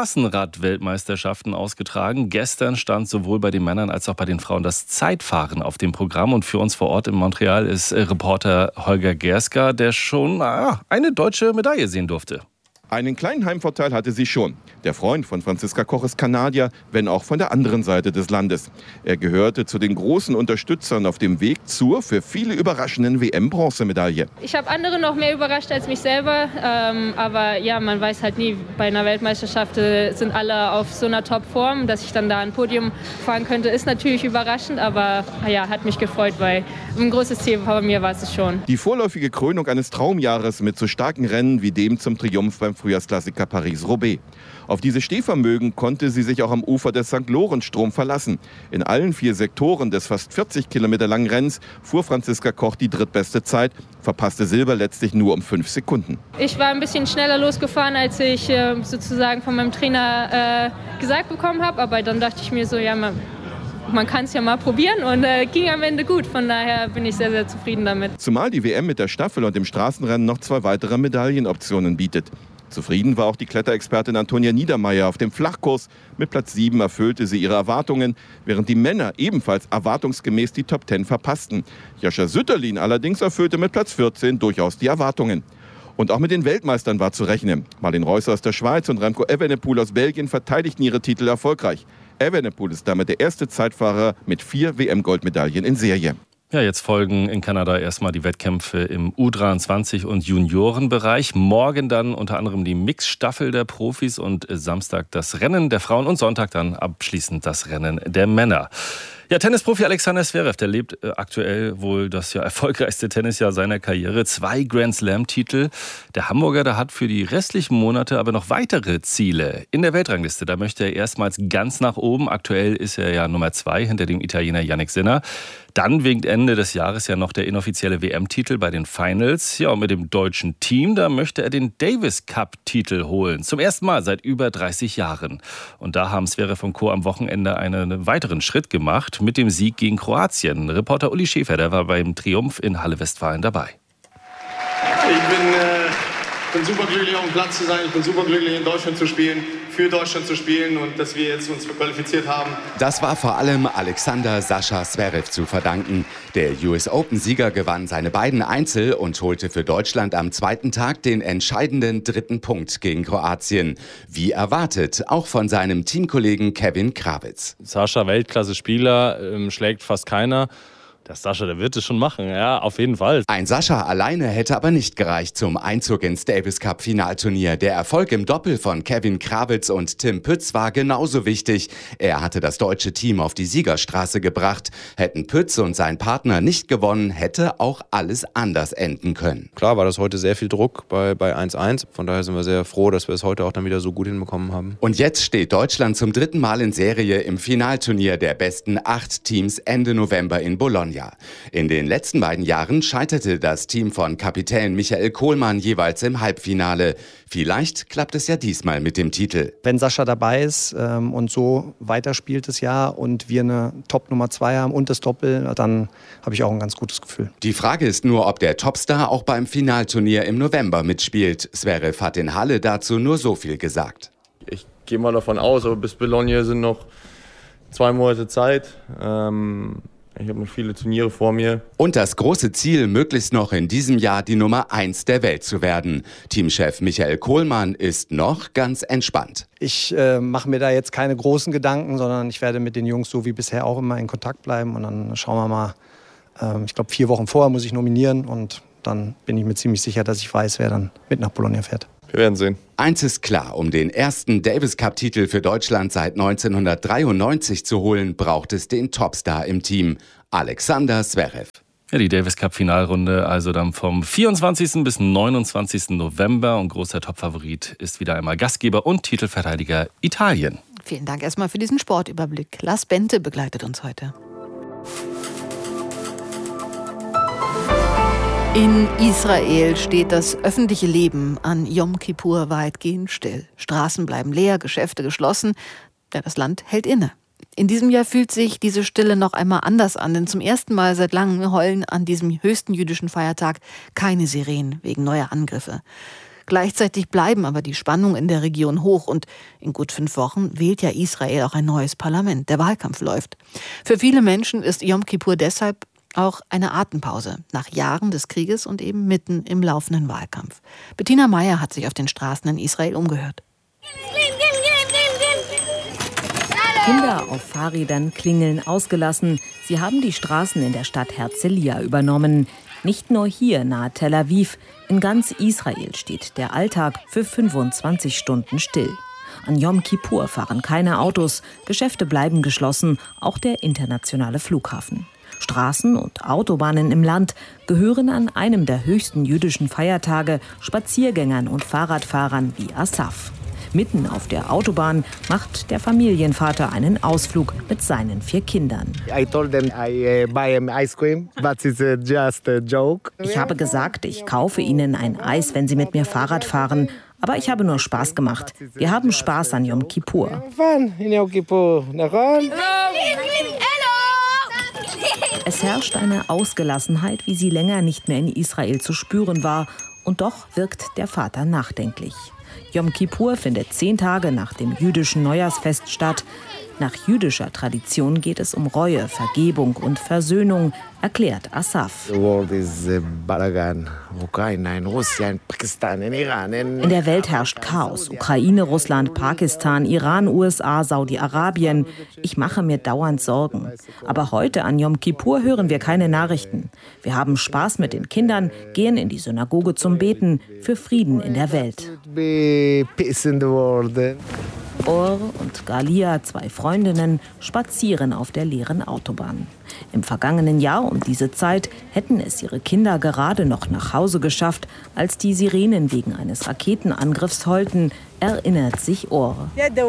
Straßenrad-Weltmeisterschaften ausgetragen. Gestern stand sowohl bei den Männern als auch bei den Frauen das Zeitfahren auf dem Programm. Und für uns vor Ort in Montreal ist Reporter Holger Gerska, der schon eine deutsche Medaille sehen durfte. Einen kleinen Heimvorteil hatte sie schon. Der Freund von Franziska Koch ist Kanadier, wenn auch von der anderen Seite des Landes. Er gehörte zu den großen Unterstützern auf dem Weg zur für viele überraschenden WM-Bronzemedaille. Ich habe andere noch mehr überrascht als mich selber. Aber ja, man weiß halt nie, bei einer Weltmeisterschaft sind alle auf so einer Topform. Dass ich dann da ein Podium fahren könnte, ist natürlich überraschend. Aber ja, hat mich gefreut, weil ein großes Ziel bei mir war es schon. Die vorläufige Krönung eines Traumjahres mit so starken Rennen wie dem zum Triumph beim Frühjahrsklassiker Paris-Roubaix. Auf dieses Stehvermögen konnte sie sich auch am Ufer des St. Lorenz-Strom verlassen. In allen 4 Sektoren des fast 40 Kilometer langen Rennens fuhr Franziska Koch die drittbeste Zeit, verpasste Silber letztlich nur um 5 Sekunden. Ich war ein bisschen schneller losgefahren, als ich sozusagen von meinem Trainer gesagt bekommen habe. Aber dann dachte ich mir so, ja, man kann es ja mal probieren und ging am Ende gut. Von daher bin ich sehr, sehr zufrieden damit. Zumal die WM mit der Staffel und dem Straßenrennen noch 2 weitere Medaillenoptionen bietet. Zufrieden war auch die Kletterexpertin Antonia Niedermeyer auf dem Flachkurs. Mit Platz 7 erfüllte sie ihre Erwartungen, während die Männer ebenfalls erwartungsgemäß die Top 10 verpassten. Jascha Sütterlin allerdings erfüllte mit Platz 14 durchaus die Erwartungen. Und auch mit den Weltmeistern war zu rechnen. Marlin Reusser aus der Schweiz und Remco Evenepoel aus Belgien verteidigten ihre Titel erfolgreich. Evenepoel ist damit der erste Zeitfahrer mit 4 WM-Goldmedaillen in Serie. Ja, jetzt folgen in Kanada erstmal die Wettkämpfe im U23 und Juniorenbereich. Morgen dann unter anderem die Mixstaffel der Profis und Samstag das Rennen der Frauen und Sonntag dann abschließend das Rennen der Männer. Ja, Tennisprofi Alexander Zverev, der lebt aktuell wohl das erfolgreichste Tennisjahr seiner Karriere. 2 Grand-Slam-Titel. Der Hamburger, der hat für die restlichen Monate aber noch weitere Ziele. In der Weltrangliste, da möchte er erstmals ganz nach oben. Aktuell ist er ja Nummer 2 hinter dem Italiener Jannik Sinner. Dann winkt Ende des Jahres ja noch der inoffizielle WM-Titel bei den Finals. Ja, und mit dem deutschen Team, da möchte er den Davis-Cup-Titel holen. Zum ersten Mal seit über 30 Jahren. Und da haben Zverev und Co. am Wochenende einen weiteren Schritt gemacht mit dem Sieg gegen Kroatien. Reporter Uli Schäfer, der war beim Triumph in Halle-Westfalen dabei. Ich bin super glücklich, auf dem Platz zu sein. Ich bin super glücklich, in Deutschland zu spielen, für Deutschland zu spielen und dass wir jetzt uns qualifiziert haben. Das war vor allem Alexander Sascha Zverev zu verdanken. Der US Open-Sieger gewann seine beiden Einzel und holte für Deutschland am zweiten Tag den entscheidenden 3. Punkt gegen Kroatien. Wie erwartet, auch von seinem Teamkollegen Kevin Krawitz. Sascha, Weltklasse-Spieler, schlägt fast keiner. Der Sascha, der wird es schon machen, ja, auf jeden Fall. Ein Sascha alleine hätte aber nicht gereicht zum Einzug ins Davis-Cup-Finalturnier. Der Erfolg im Doppel von Kevin Krawitz und Tim Pütz war genauso wichtig. Er hatte das deutsche Team auf die Siegerstraße gebracht. Hätten Pütz und sein Partner nicht gewonnen, hätte auch alles anders enden können. Klar war das heute sehr viel Druck bei 1-1. Von daher sind wir sehr froh, dass wir es heute auch dann wieder so gut hinbekommen haben. Und jetzt steht Deutschland zum 3. Mal in Serie im Finalturnier der besten 8 Teams Ende November in Bologna. In den letzten beiden Jahren scheiterte das Team von Kapitän Michael Kohlmann jeweils im Halbfinale. Vielleicht klappt es ja diesmal mit dem Titel. Wenn Sascha dabei ist und so weiterspielt das Jahr und wir eine Top Nummer 2 haben und das Doppel, dann habe ich auch ein ganz gutes Gefühl. Die Frage ist nur, ob der Topstar auch beim Finalturnier im November mitspielt. Zverev hat in Halle dazu nur so viel gesagt. Ich gehe mal davon aus, aber bis Bologna sind noch 2 Monate Zeit. Ich habe noch viele Turniere vor mir. Und das große Ziel, möglichst noch in diesem Jahr die Nummer 1 der Welt zu werden. Teamchef Michael Kohlmann ist noch ganz entspannt. Ich mache mir da jetzt keine großen Gedanken, sondern ich werde mit den Jungs so wie bisher auch immer in Kontakt bleiben. Und dann schauen wir mal, Ich glaube, 4 Wochen vorher muss ich nominieren und dann bin ich mir ziemlich sicher, dass ich weiß, wer dann mit nach Bologna fährt. Wir werden sehen. Eins ist klar, um den ersten Davis-Cup-Titel für Deutschland seit 1993 zu holen, braucht es den Topstar im Team, Alexander Zverev. Ja, die Davis-Cup-Finalrunde also dann vom 24. bis 29. November. Und großer Topfavorit ist wieder einmal Gastgeber und Titelverteidiger Italien. Vielen Dank erstmal für diesen Sportüberblick. Lars Bente begleitet uns heute. In Israel steht das öffentliche Leben an Yom Kippur weitgehend still. Straßen bleiben leer, Geschäfte geschlossen. Ja, das Land hält inne. In diesem Jahr fühlt sich diese Stille noch einmal anders an, denn zum ersten Mal seit langem heulen an diesem höchsten jüdischen Feiertag keine Sirenen wegen neuer Angriffe. Gleichzeitig bleiben aber die Spannungen in der Region hoch und in gut 5 Wochen wählt ja Israel auch ein neues Parlament. Der Wahlkampf läuft. Für viele Menschen ist Yom Kippur deshalb auch eine Atempause nach Jahren des Krieges und eben mitten im laufenden Wahlkampf. Bettina Meyer hat sich auf den Straßen in Israel umgehört. Kinder auf Fahrrädern klingeln ausgelassen. Sie haben die Straßen in der Stadt Herzliya übernommen. Nicht nur hier nahe Tel Aviv, in ganz Israel steht der Alltag für 25 Stunden still. An Yom Kippur fahren keine Autos, Geschäfte bleiben geschlossen, auch der internationale Flughafen. Straßen und Autobahnen im Land gehören an einem der höchsten jüdischen Feiertage Spaziergängern und Fahrradfahrern wie Asaf. Mitten auf der Autobahn macht der Familienvater einen Ausflug mit seinen 4 Kindern. Ich habe gesagt, ich kaufe ihnen ein Eis, wenn sie mit mir Fahrrad fahren. Aber ich habe nur Spaß gemacht. Wir haben Spaß an Yom Kippur. Es herrscht eine Ausgelassenheit, wie sie länger nicht mehr in Israel zu spüren war. Und doch wirkt der Vater nachdenklich. Yom Kippur findet 10 Tage nach dem jüdischen Neujahrsfest statt. Nach jüdischer Tradition geht es um Reue, Vergebung und Versöhnung, erklärt Asaf. In der Welt herrscht Chaos. Ukraine, Russland, Pakistan, Iran, USA, Saudi-Arabien. Ich mache mir dauernd Sorgen. Aber heute an Yom Kippur hören wir keine Nachrichten. Wir haben Spaß mit den Kindern, gehen in die Synagoge zum Beten für Frieden in der Welt. Or und Galia, 2 Freundinnen, spazieren auf der leeren Autobahn. Im vergangenen Jahr um diese Zeit hätten es ihre Kinder gerade noch nach Hause geschafft, als die Sirenen wegen eines Raketenangriffs heulten, erinnert sich Or.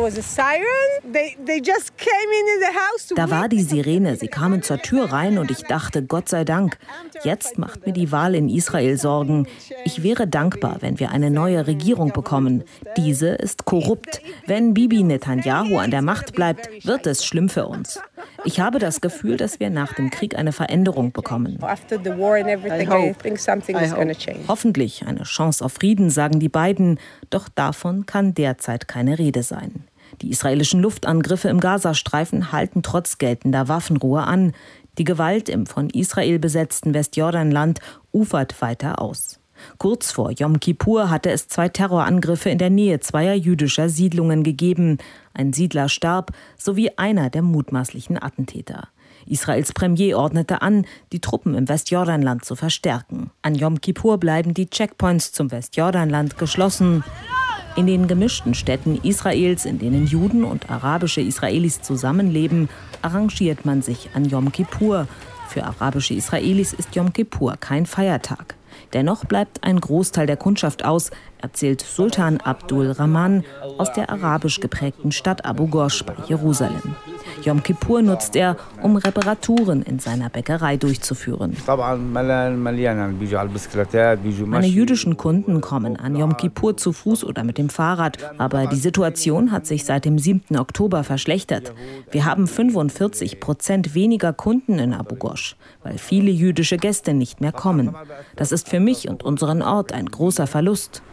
Da war die Sirene, sie kamen zur Tür rein und ich dachte, Gott sei Dank. Jetzt macht mir die Wahl in Israel Sorgen. Ich wäre dankbar, wenn wir eine neue Regierung bekommen. Diese ist korrupt. Wenn Bibi Netanyahu an der Macht bleibt, wird es schlimm für uns. Ich habe das Gefühl, dass wir nach dem Krieg eine Veränderung bekommen. Hoffentlich eine Chance auf Frieden, sagen die beiden. Doch davon kann derzeit keine Rede sein. Die israelischen Luftangriffe im Gazastreifen halten trotz geltender Waffenruhe an. Die Gewalt im von Israel besetzten Westjordanland ufert weiter aus. Kurz vor Yom Kippur hatte es 2 Terrorangriffe in der Nähe 2 jüdischer Siedlungen gegeben. Ein Siedler starb, sowie einer der mutmaßlichen Attentäter. Israels Premier ordnete an, die Truppen im Westjordanland zu verstärken. An Yom Kippur bleiben die Checkpoints zum Westjordanland geschlossen. In den gemischten Städten Israels, in denen Juden und arabische Israelis zusammenleben, arrangiert man sich an Yom Kippur. Für arabische Israelis ist Yom Kippur kein Feiertag. Dennoch bleibt ein Großteil der Kundschaft aus, erzählt Sultan Abdul Rahman aus der arabisch geprägten Stadt Abu Ghosh bei Jerusalem. Yom Kippur nutzt er, um Reparaturen in seiner Bäckerei durchzuführen. Meine jüdischen Kunden kommen an Yom Kippur zu Fuß oder mit dem Fahrrad, aber die Situation hat sich seit dem 7. Oktober verschlechtert. Wir haben 45% weniger Kunden in Abu Ghosh, weil viele jüdische Gäste nicht mehr kommen. Das ist für mich und unseren Ort ein großer Verlust.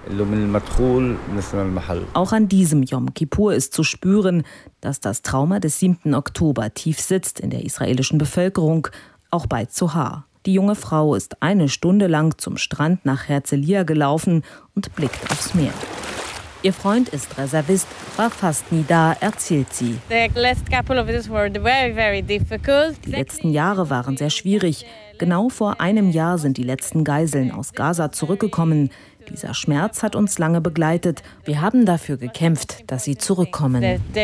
Auch an diesem Yom Kippur ist zu spüren, dass das Trauma des 7. Oktober tief sitzt in der israelischen Bevölkerung, auch bei Zohar. Die junge Frau ist 1 Stunde lang zum Strand nach Herzliya gelaufen und blickt aufs Meer. Ihr Freund ist Reservist, war fast nie da, erzählt sie. Die letzten Jahre waren sehr schwierig. Genau vor einem Jahr sind die letzten Geiseln aus Gaza zurückgekommen. Dieser Schmerz hat uns lange begleitet. Wir haben dafür gekämpft, dass sie zurückkommen.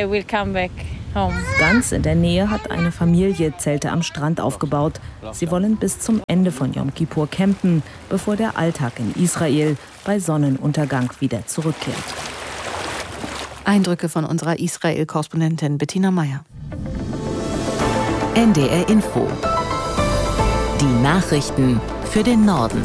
Ganz in der Nähe hat eine Familie Zelte am Strand aufgebaut. Sie wollen bis zum Ende von Yom Kippur campen, bevor der Alltag in Israel bei Sonnenuntergang wieder zurückkehrt. Eindrücke von unserer Israel-Korrespondentin Bettina Meyer. NDR Info. Die Nachrichten für den Norden.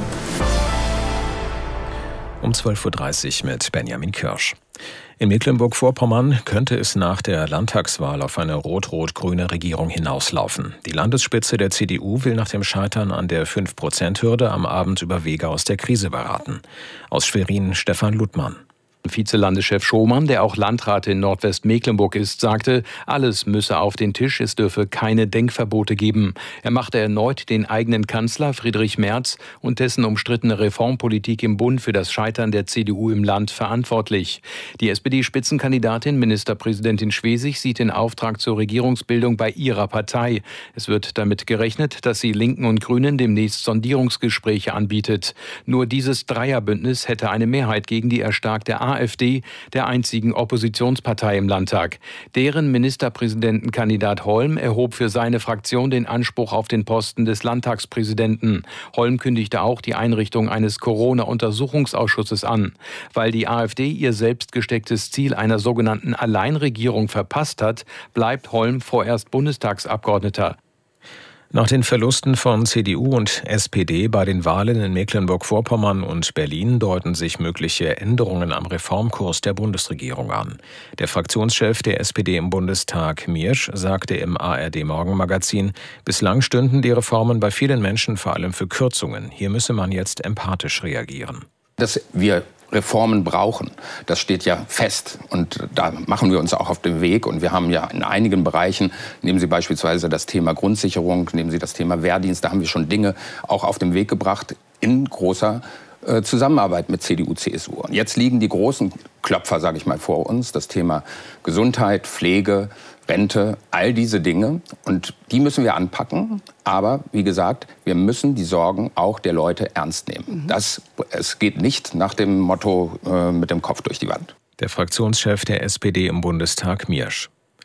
Um 12.30 Uhr mit Benjamin Kirsch. In Mecklenburg-Vorpommern könnte es nach der Landtagswahl auf eine rot-rot-grüne Regierung hinauslaufen. Die Landesspitze der CDU will nach dem Scheitern an der 5%-Hürde am Abend über Wege aus der Krise beraten. Aus Schwerin Stefan Ludmann. Vizelandeschef Schomann, der auch Landrat in Nordwestmecklenburg ist, sagte, alles müsse auf den Tisch, es dürfe keine Denkverbote geben. Er machte erneut den eigenen Kanzler Friedrich Merz und dessen umstrittene Reformpolitik im Bund für das Scheitern der CDU im Land verantwortlich. Die SPD-Spitzenkandidatin Ministerpräsidentin Schwesig sieht den Auftrag zur Regierungsbildung bei ihrer Partei. Es wird damit gerechnet, dass sie Linken und Grünen demnächst Sondierungsgespräche anbietet. Nur dieses Dreierbündnis hätte eine Mehrheit gegen die erstarkte AfD, der einzigen Oppositionspartei im Landtag. Deren Ministerpräsidentenkandidat Holm erhob für seine Fraktion den Anspruch auf den Posten des Landtagspräsidenten. Holm kündigte auch die Einrichtung eines Corona-Untersuchungsausschusses an. Weil die AfD ihr selbst gestecktes Ziel einer sogenannten Alleinregierung verpasst hat, bleibt Holm vorerst Bundestagsabgeordneter. Nach den Verlusten von CDU und SPD bei den Wahlen in Mecklenburg-Vorpommern und Berlin deuten sich mögliche Änderungen am Reformkurs der Bundesregierung an. Der Fraktionschef der SPD im Bundestag, Miersch, sagte im ARD-Morgenmagazin, bislang stünden die Reformen bei vielen Menschen vor allem für Kürzungen. Hier müsse man jetzt empathisch reagieren. Dass wir Reformen brauchen, das steht ja fest. Und da machen wir uns auch auf den Weg. Und wir haben ja in einigen Bereichen, nehmen Sie beispielsweise das Thema Grundsicherung, nehmen Sie das Thema Wehrdienst, da haben wir schon Dinge auch auf den Weg gebracht in großer Zusammenarbeit mit CDU, CSU. Und jetzt liegen die großen Klopfer, sage ich mal, vor uns. Das Thema Gesundheit, Pflege, Rente, all diese Dinge. Und die müssen wir anpacken. Aber wie gesagt, wir müssen die Sorgen auch der Leute ernst nehmen. Es geht nicht nach dem Motto mit dem Kopf durch die Wand. Der Fraktionschef der SPD im Bundestag, Miersch.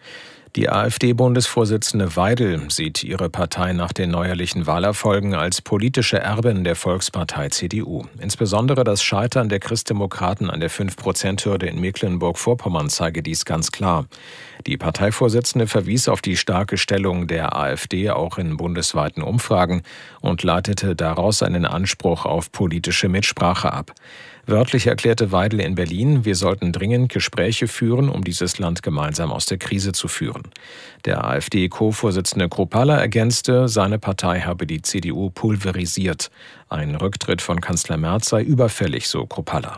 Die AfD-Bundesvorsitzende Weidel sieht ihre Partei nach den neuerlichen Wahlerfolgen als politische Erbin der Volkspartei CDU. Insbesondere das Scheitern der Christdemokraten an der 5%-Hürde in Mecklenburg-Vorpommern zeige dies ganz klar. Die Parteivorsitzende verwies auf die starke Stellung der AfD auch in bundesweiten Umfragen und leitete daraus einen Anspruch auf politische Mitsprache ab. Wörtlich erklärte Weidel in Berlin, wir sollten dringend Gespräche führen, um dieses Land gemeinsam aus der Krise zu führen. Der AfD-Co-Vorsitzende Kruppalla ergänzte, seine Partei habe die CDU pulverisiert. Ein Rücktritt von Kanzler Merz sei überfällig, so Kruppalla.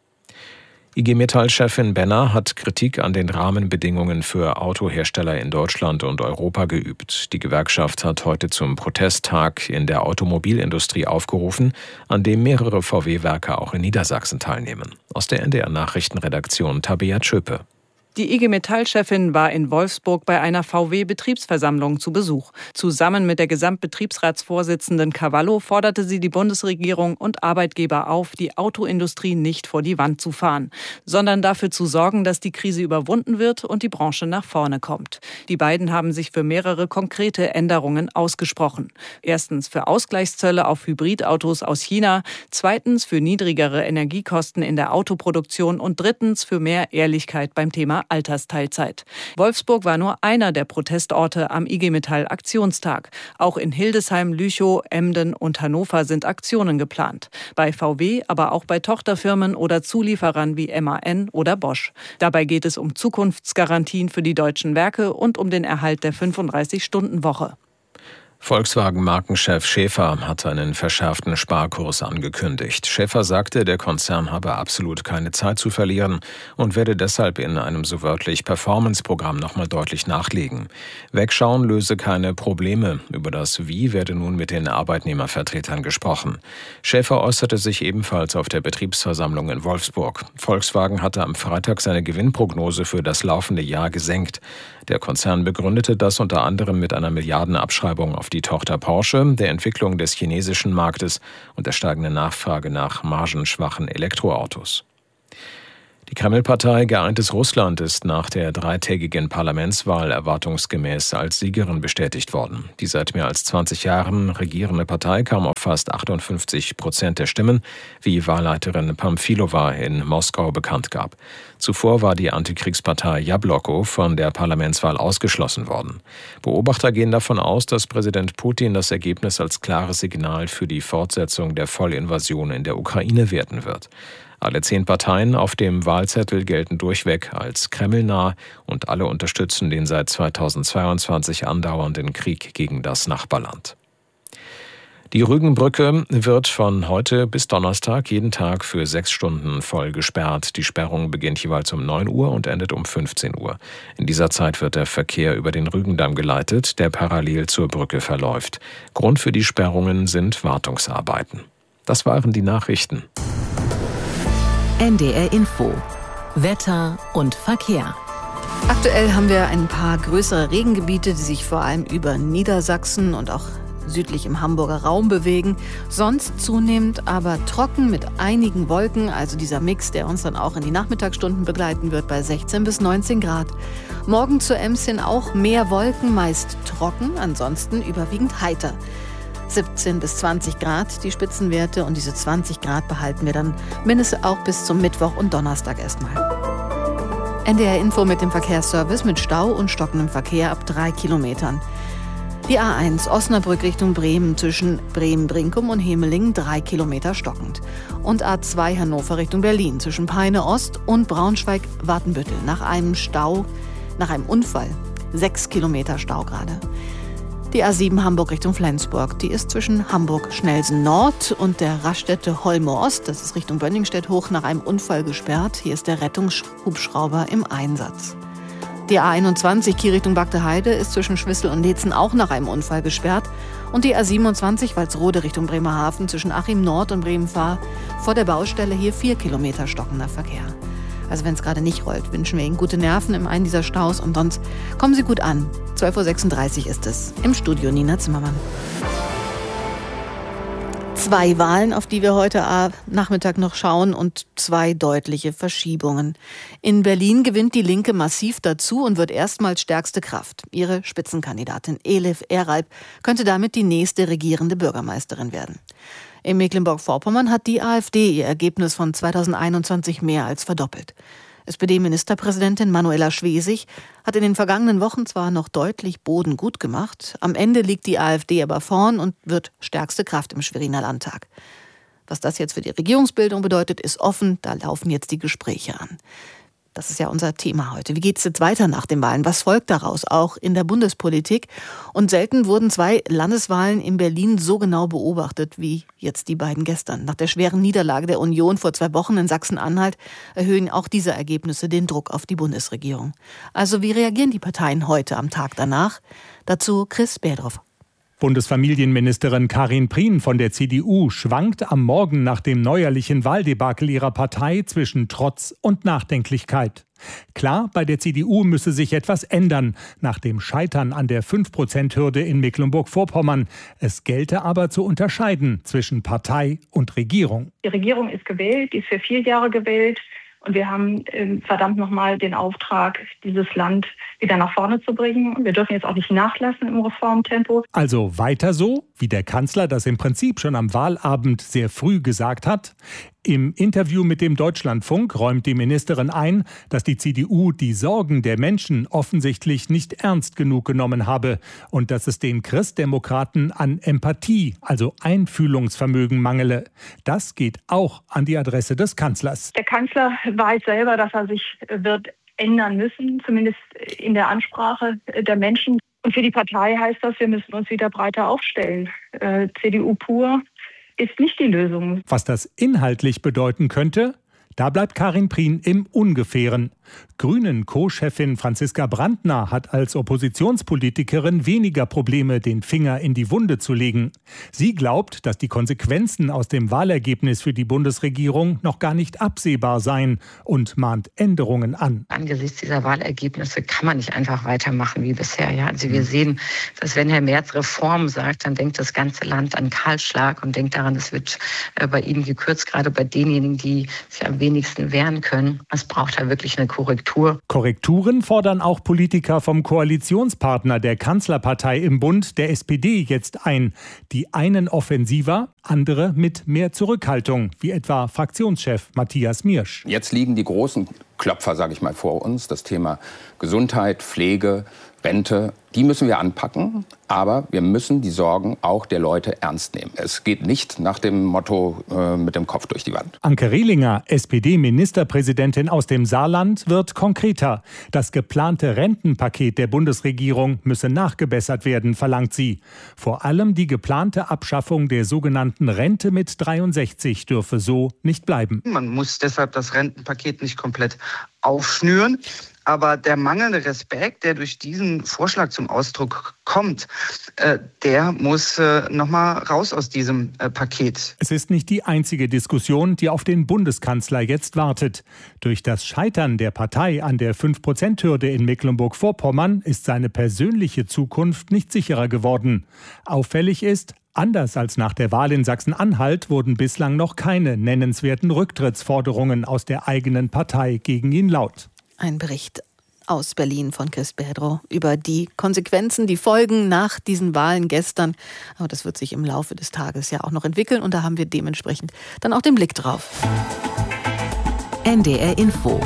IG Metall-Chefin Benner hat Kritik an den Rahmenbedingungen für Autohersteller in Deutschland und Europa geübt. Die Gewerkschaft hat heute zum Protesttag in der Automobilindustrie aufgerufen, an dem mehrere VW-Werke auch in Niedersachsen teilnehmen. Aus der NDR-Nachrichtenredaktion Tabea Tschöpe. Die IG Metall-Chefin war in Wolfsburg bei einer VW-Betriebsversammlung zu Besuch. Zusammen mit der Gesamtbetriebsratsvorsitzenden Cavallo forderte sie die Bundesregierung und Arbeitgeber auf, die Autoindustrie nicht vor die Wand zu fahren, sondern dafür zu sorgen, dass die Krise überwunden wird und die Branche nach vorne kommt. Die beiden haben sich für mehrere konkrete Änderungen ausgesprochen. Erstens für Ausgleichszölle auf Hybridautos aus China, zweitens für niedrigere Energiekosten in der Autoproduktion und drittens für mehr Ehrlichkeit beim Thema Altersteilzeit. Wolfsburg war nur einer der Protestorte am IG Metall Aktionstag. Auch in Hildesheim, Lüchow, Emden und Hannover sind Aktionen geplant. Bei VW, aber auch bei Tochterfirmen oder Zulieferern wie MAN oder Bosch. Dabei geht es um Zukunftsgarantien für die deutschen Werke und um den Erhalt der 35-Stunden-Woche. Volkswagen-Markenchef Schäfer hat einen verschärften Sparkurs angekündigt. Schäfer sagte, der Konzern habe absolut keine Zeit zu verlieren und werde deshalb in einem so wörtlich Performance-Programm nochmal deutlich nachlegen. Wegschauen löse keine Probleme. Über das Wie werde nun mit den Arbeitnehmervertretern gesprochen. Schäfer äußerte sich ebenfalls auf der Betriebsversammlung in Wolfsburg. Volkswagen hatte am Freitag seine Gewinnprognose für das laufende Jahr gesenkt. Der Konzern begründete das unter anderem mit einer Milliardenabschreibung auf die Tochter Porsche, der Entwicklung des chinesischen Marktes und der steigenden Nachfrage nach margenschwachen Elektroautos. Die Kreml-Partei Geeintes Russland ist nach der 3-tägigen Parlamentswahl erwartungsgemäß als Siegerin bestätigt worden. Die seit mehr als 20 Jahren regierende Partei kam auf fast 58% der Stimmen, wie Wahlleiterin Pamfilova in Moskau bekannt gab. Zuvor war die Antikriegspartei Jabloko von der Parlamentswahl ausgeschlossen worden. Beobachter gehen davon aus, dass Präsident Putin das Ergebnis als klares Signal für die Fortsetzung der Vollinvasion in der Ukraine werten wird. Alle 10 Parteien auf dem Wahlzettel gelten durchweg als kremlnah und alle unterstützen den seit 2022 andauernden Krieg gegen das Nachbarland. Die Rügenbrücke wird von heute bis Donnerstag jeden Tag für 6 Stunden voll gesperrt. Die Sperrung beginnt jeweils um 9 Uhr und endet um 15 Uhr. In dieser Zeit wird der Verkehr über den Rügendamm geleitet, der parallel zur Brücke verläuft. Grund für die Sperrungen sind Wartungsarbeiten. Das waren die Nachrichten. NDR Info. Wetter und Verkehr. Aktuell haben wir ein paar größere Regengebiete, die sich vor allem über Niedersachsen und auch südlich im Hamburger Raum bewegen. Sonst zunehmend aber trocken mit einigen Wolken, also dieser Mix, der uns dann auch in die Nachmittagsstunden begleiten wird, bei 16 bis 19 Grad. Morgen zur Ems hin auch mehr Wolken, meist trocken, ansonsten überwiegend heiter. 17 bis 20 Grad die Spitzenwerte und diese 20 Grad behalten wir dann mindestens auch bis zum Mittwoch und Donnerstag erstmal. NDR Info mit dem Verkehrsservice mit Stau und stockendem Verkehr ab 3 Kilometern. Die A1 Osnabrück Richtung Bremen zwischen Bremen-Brinkum und Hemelingen 3 Kilometer stockend. Und A2 Hannover Richtung Berlin zwischen Peine Ost und Braunschweig-Watenbüttel nach einem Unfall 6 Kilometer Stau gerade. Die A7 Hamburg Richtung Flensburg, die ist zwischen Hamburg-Schnelsen Nord und der Raststätte Holme Ost, das ist Richtung Bönningstedt hoch, nach einem Unfall gesperrt. Hier ist der Rettungshubschrauber im Einsatz. Die A21 Kiel Richtung Bagdeheide ist zwischen Schwissel und Leetzen auch nach einem Unfall gesperrt. Und die A27 Walsrode Richtung Bremerhaven zwischen Achim Nord und Bremen-Fahr vor der Baustelle hier 4 Kilometer stockender Verkehr. Also wenn es gerade nicht rollt, wünschen wir Ihnen gute Nerven in einem dieser Staus und sonst kommen Sie gut an. 12.36 Uhr ist es. Im Studio Nina Zimmermann. 2 Wahlen, auf die wir heute Nachmittag noch schauen und 2 deutliche Verschiebungen. In Berlin gewinnt die Linke massiv dazu und wird erstmals stärkste Kraft. Ihre Spitzenkandidatin Elif Eralp könnte damit die nächste regierende Bürgermeisterin werden. In Mecklenburg-Vorpommern hat die AfD ihr Ergebnis von 2021 mehr als verdoppelt. SPD-Ministerpräsidentin Manuela Schwesig hat in den vergangenen Wochen zwar noch deutlich Boden gut gemacht, am Ende liegt die AfD aber vorn und wird stärkste Kraft im Schweriner Landtag. Was das jetzt für die Regierungsbildung bedeutet, ist offen, da laufen jetzt die Gespräche an. Das ist ja unser Thema heute. Wie geht es jetzt weiter nach den Wahlen? Was folgt daraus, auch in der Bundespolitik? Und selten wurden 2 Landeswahlen in Berlin so genau beobachtet wie jetzt die beiden gestern. Nach der schweren Niederlage der Union vor 2 Wochen in Sachsen-Anhalt erhöhen auch diese Ergebnisse den Druck auf die Bundesregierung. Also wie reagieren die Parteien heute am Tag danach? Dazu Chris Berdorf. Bundesfamilienministerin Karin Prien von der CDU schwankt am Morgen nach dem neuerlichen Wahldebakel ihrer Partei zwischen Trotz und Nachdenklichkeit. Klar, bei der CDU müsse sich etwas ändern, nach dem Scheitern an der 5%-Hürde in Mecklenburg-Vorpommern. Es gelte aber zu unterscheiden zwischen Partei und Regierung. Die Regierung ist gewählt, die ist für 4 Jahre gewählt. Und wir haben verdammt nochmal den Auftrag, dieses Land wieder nach vorne zu bringen. Wir dürfen jetzt auch nicht nachlassen im Reformtempo. Also weiter so, wie der Kanzler das im Prinzip schon am Wahlabend sehr früh gesagt hat. Im Interview mit dem Deutschlandfunk räumt die Ministerin ein, dass die CDU die Sorgen der Menschen offensichtlich nicht ernst genug genommen habe und dass es den Christdemokraten an Empathie, also Einfühlungsvermögen, mangele. Das geht auch an die Adresse des Kanzlers. Der Kanzler weiß selber, dass er sich wird ändern müssen, zumindest in der Ansprache der Menschen. Und für die Partei heißt das, wir müssen uns wieder breiter aufstellen. CDU pur ist nicht die Lösung. Was das inhaltlich bedeuten könnte? Da bleibt Karin Prien im Ungefähren. Grünen-Co-Chefin Franziska Brandner hat als Oppositionspolitikerin weniger Probleme, den Finger in die Wunde zu legen. Sie glaubt, dass die Konsequenzen aus dem Wahlergebnis für die Bundesregierung noch gar nicht absehbar seien und mahnt Änderungen an. Angesichts dieser Wahlergebnisse kann man nicht einfach weitermachen wie bisher. Ja? Also wir sehen, dass wenn Herr Merz Reform sagt, dann denkt das ganze Land an Kahlschlag und denkt daran, es wird bei Ihnen gekürzt, gerade bei denjenigen, die sich am wenigsten wehren können. Es braucht da wirklich eine Korrektur. Korrekturen fordern auch Politiker vom Koalitionspartner der Kanzlerpartei im Bund, der SPD, jetzt ein. Die einen offensiver, andere mit mehr Zurückhaltung, wie etwa Fraktionschef Matthias Miersch. Jetzt liegen die großen Klopfer, sage ich mal, vor uns. Das Thema Gesundheit, Pflege, Rente, die müssen wir anpacken. Aber wir müssen die Sorgen auch der Leute ernst nehmen. Es geht nicht nach dem Motto mit dem Kopf durch die Wand. Anke Rehlinger, SPD-Ministerpräsidentin aus dem Saarland, wird konkreter. Das geplante Rentenpaket der Bundesregierung müsse nachgebessert werden, verlangt sie. Vor allem die geplante Abschaffung der sogenannten Rente mit 63 dürfe so nicht bleiben. Man muss deshalb das Rentenpaket nicht komplett aufschnüren. Aber der mangelnde Respekt, der durch diesen Vorschlag zum Ausdruck kommt, der muss nochmal raus aus diesem Paket. Es ist nicht die einzige Diskussion, die auf den Bundeskanzler jetzt wartet. Durch das Scheitern der Partei an der 5%-Hürde in Mecklenburg-Vorpommern ist seine persönliche Zukunft nicht sicherer geworden. Auffällig ist, anders als nach der Wahl in Sachsen-Anhalt wurden bislang noch keine nennenswerten Rücktrittsforderungen aus der eigenen Partei gegen ihn laut. Ein Bericht aus Berlin von Chris Pedro über die Konsequenzen, die Folgen nach diesen Wahlen gestern. Aber das wird sich im Laufe des Tages ja auch noch entwickeln und da haben wir dementsprechend dann auch den Blick drauf. NDR Info.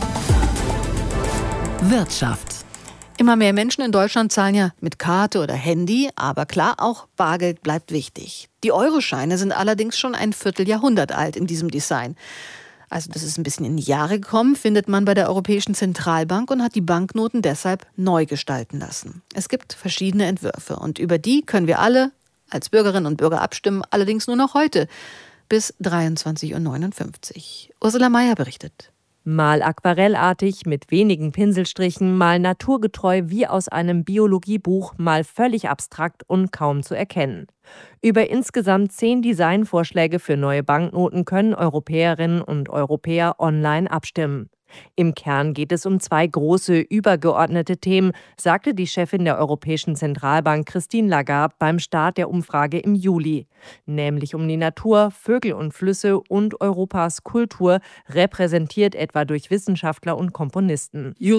Wirtschaft. Immer mehr Menschen in Deutschland zahlen ja mit Karte oder Handy, aber klar, auch Bargeld bleibt wichtig. Die Euroscheine sind allerdings schon ein Vierteljahrhundert alt in diesem Design. Also das ist ein bisschen in die Jahre gekommen, findet man bei der Europäischen Zentralbank und hat die Banknoten deshalb neu gestalten lassen. Es gibt verschiedene Entwürfe und über die können wir alle als Bürgerinnen und Bürger abstimmen, allerdings nur noch heute bis 23:59 Uhr. Ursula Meier berichtet. Mal aquarellartig mit wenigen Pinselstrichen, mal naturgetreu wie aus einem Biologiebuch, mal völlig abstrakt und kaum zu erkennen. Über insgesamt 10 Designvorschläge für neue Banknoten können Europäerinnen und Europäer online abstimmen. Im Kern geht es um 2 große, übergeordnete Themen, sagte die Chefin der Europäischen Zentralbank Christine Lagarde beim Start der Umfrage im Juli. Nämlich um die Natur, Vögel und Flüsse und Europas Kultur, repräsentiert etwa durch Wissenschaftler und Komponisten. Sie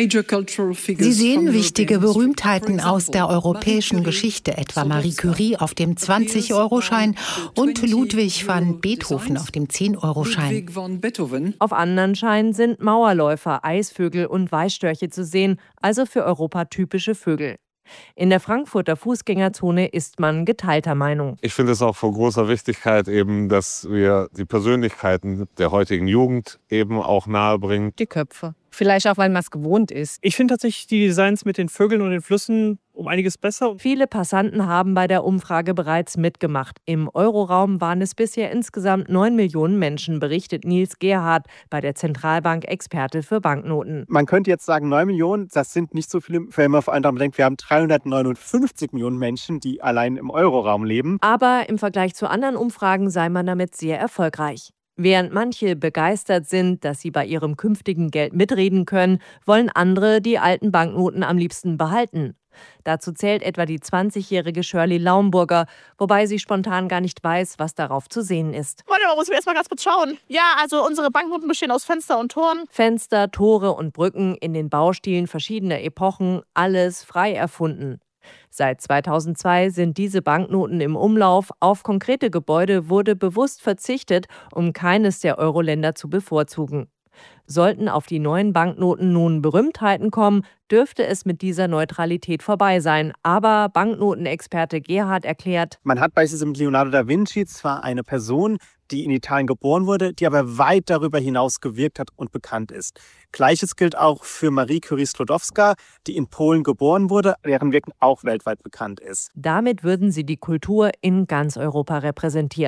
sehen wichtige Berühmtheiten aus der europäischen Geschichte, etwa Marie Curie auf dem 20-Euro-Schein und Ludwig van Beethoven auf dem 10-Euro-Schein. Auf anderen Scheinen sind Mauerläufer, Eisvögel und Weißstörche zu sehen, also für Europa typische Vögel. In der Frankfurter Fußgängerzone ist man geteilter Meinung. Ich finde es auch von großer Wichtigkeit eben, dass wir die Persönlichkeiten der heutigen Jugend eben auch nahebringen. Die Köpfe. Vielleicht auch, weil man es gewohnt ist. Ich finde tatsächlich die Designs mit den Vögeln und den Flüssen um einiges besser. Viele Passanten haben bei der Umfrage bereits mitgemacht. Im Euroraum waren es bisher insgesamt 9 Millionen Menschen, berichtet Nils Gerhardt, bei der Zentralbank Experte für Banknoten. Man könnte jetzt sagen, 9 Millionen, das sind nicht so viele, wenn man vor allem denkt, wir haben 359 Millionen Menschen, die allein im Euroraum leben. Aber im Vergleich zu anderen Umfragen sei man damit sehr erfolgreich. Während manche begeistert sind, dass sie bei ihrem künftigen Geld mitreden können, wollen andere die alten Banknoten am liebsten behalten. Dazu zählt etwa die 20-jährige Shirley Laumburger, wobei sie spontan gar nicht weiß, was darauf zu sehen ist. Warte mal, muss ich erst mal ganz kurz schauen. Ja, also unsere Banknoten bestehen aus Fenster und Toren. Fenster, Tore und Brücken in den Baustilen verschiedener Epochen, alles frei erfunden. Seit 2002 sind diese Banknoten im Umlauf. Auf konkrete Gebäude wurde bewusst verzichtet, um keines der Euro-Länder zu bevorzugen. Sollten auf die neuen Banknoten nun Berühmtheiten kommen, dürfte es mit dieser Neutralität vorbei sein. Aber Banknotenexperte Gerhard erklärt: Man hat beispielsweise mit Leonardo da Vinci zwar eine Person, die in Italien geboren wurde, die aber weit darüber hinaus gewirkt hat und bekannt ist. Gleiches gilt auch für Marie Curie Sklodowska, die in Polen geboren wurde, deren Wirken auch weltweit bekannt ist. Damit würden sie die Kultur in ganz Europa repräsentieren.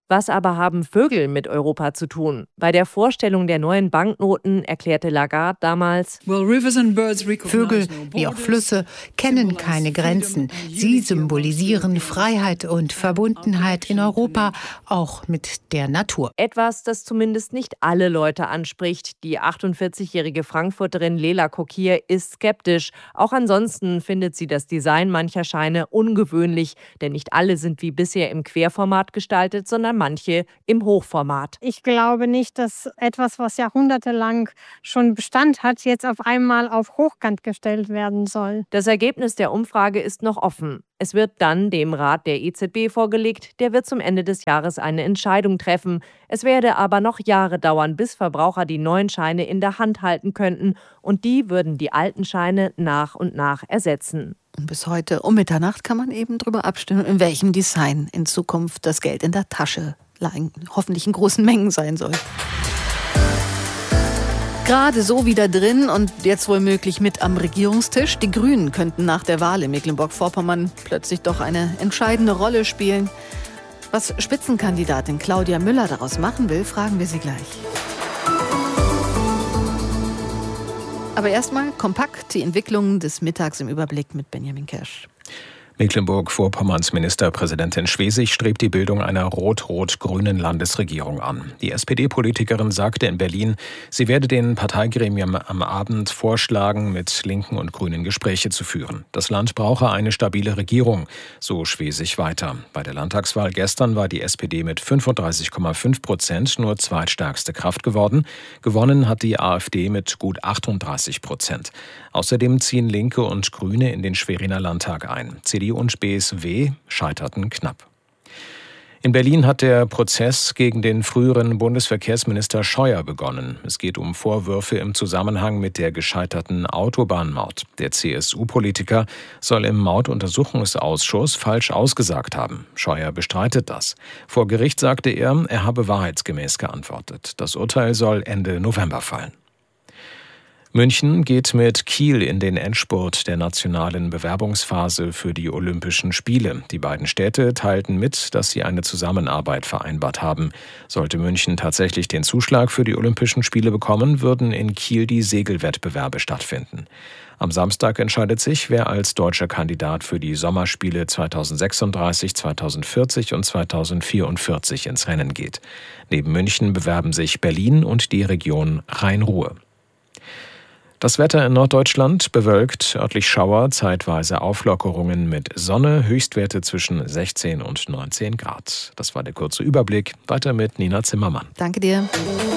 Was aber haben Vögel mit Europa zu tun? Bei der Vorstellung der neuen Banknoten erklärte Lagarde damals: Vögel, wie auch Flüsse, kennen keine Grenzen. Sie symbolisieren Freiheit und Verbundenheit in Europa, auch mit der Natur. Etwas, das zumindest nicht alle Leute anspricht. Die 48-jährige Frankfurterin Lela Kokir ist skeptisch. Auch ansonsten findet sie das Design mancher Scheine ungewöhnlich, denn nicht alle sind wie bisher im Querformat gestaltet, sondern manche im Hochformat. Ich glaube nicht, dass etwas, was jahrhundertelang schon Bestand hat, jetzt auf einmal auf Hochkant gestellt werden soll. Das Ergebnis der Umfrage ist noch offen. Es wird dann dem Rat der EZB vorgelegt, der wird zum Ende des Jahres eine Entscheidung treffen. Es werde aber noch Jahre dauern, bis Verbraucher die neuen Scheine in der Hand halten könnten und die würden die alten Scheine nach und nach ersetzen. Und bis heute um Mitternacht kann man eben darüber abstimmen, in welchem Design in Zukunft das Geld in der Tasche hoffentlich in großen Mengen sein soll. Gerade so wieder drin und jetzt womöglich mit am Regierungstisch. Die Grünen könnten nach der Wahl in Mecklenburg-Vorpommern plötzlich doch eine entscheidende Rolle spielen. Was Spitzenkandidatin Claudia Müller daraus machen will, fragen wir sie gleich. Aber erstmal kompakt die Entwicklungen des Mittags im Überblick mit Benjamin Kersch. Mecklenburg-Vorpommerns Ministerpräsidentin Schwesig strebt die Bildung einer rot-rot-grünen Landesregierung an. Die SPD-Politikerin sagte in Berlin, sie werde den Parteigremien am Abend vorschlagen, mit Linken und Grünen Gespräche zu führen. Das Land brauche eine stabile Regierung, so Schwesig weiter. Bei der Landtagswahl gestern war die SPD mit 35,5% nur zweitstärkste Kraft geworden. Gewonnen hat die AfD mit gut 38%. Außerdem ziehen Linke und Grüne in den Schweriner Landtag ein. CDU und BSW scheiterten knapp. In Berlin hat der Prozess gegen den früheren Bundesverkehrsminister Scheuer begonnen. Es geht um Vorwürfe im Zusammenhang mit der gescheiterten Autobahnmaut. Der CSU-Politiker soll im Mautuntersuchungsausschuss falsch ausgesagt haben. Scheuer bestreitet das. Vor Gericht sagte er, er habe wahrheitsgemäß geantwortet. Das Urteil soll Ende November fallen. München geht mit Kiel in den Endspurt der nationalen Bewerbungsphase für die Olympischen Spiele. Die beiden Städte teilten mit, dass sie eine Zusammenarbeit vereinbart haben. Sollte München tatsächlich den Zuschlag für die Olympischen Spiele bekommen, würden in Kiel die Segelwettbewerbe stattfinden. Am Samstag entscheidet sich, wer als deutscher Kandidat für die Sommerspiele 2036, 2040 und 2044 ins Rennen geht. Neben München bewerben sich Berlin und die Region Rhein-Ruhr. Das Wetter in Norddeutschland bewölkt, örtlich Schauer, zeitweise Auflockerungen mit Sonne, Höchstwerte zwischen 16 und 19 Grad. Das war der kurze Überblick. Weiter mit Nina Zimmermann. Danke dir.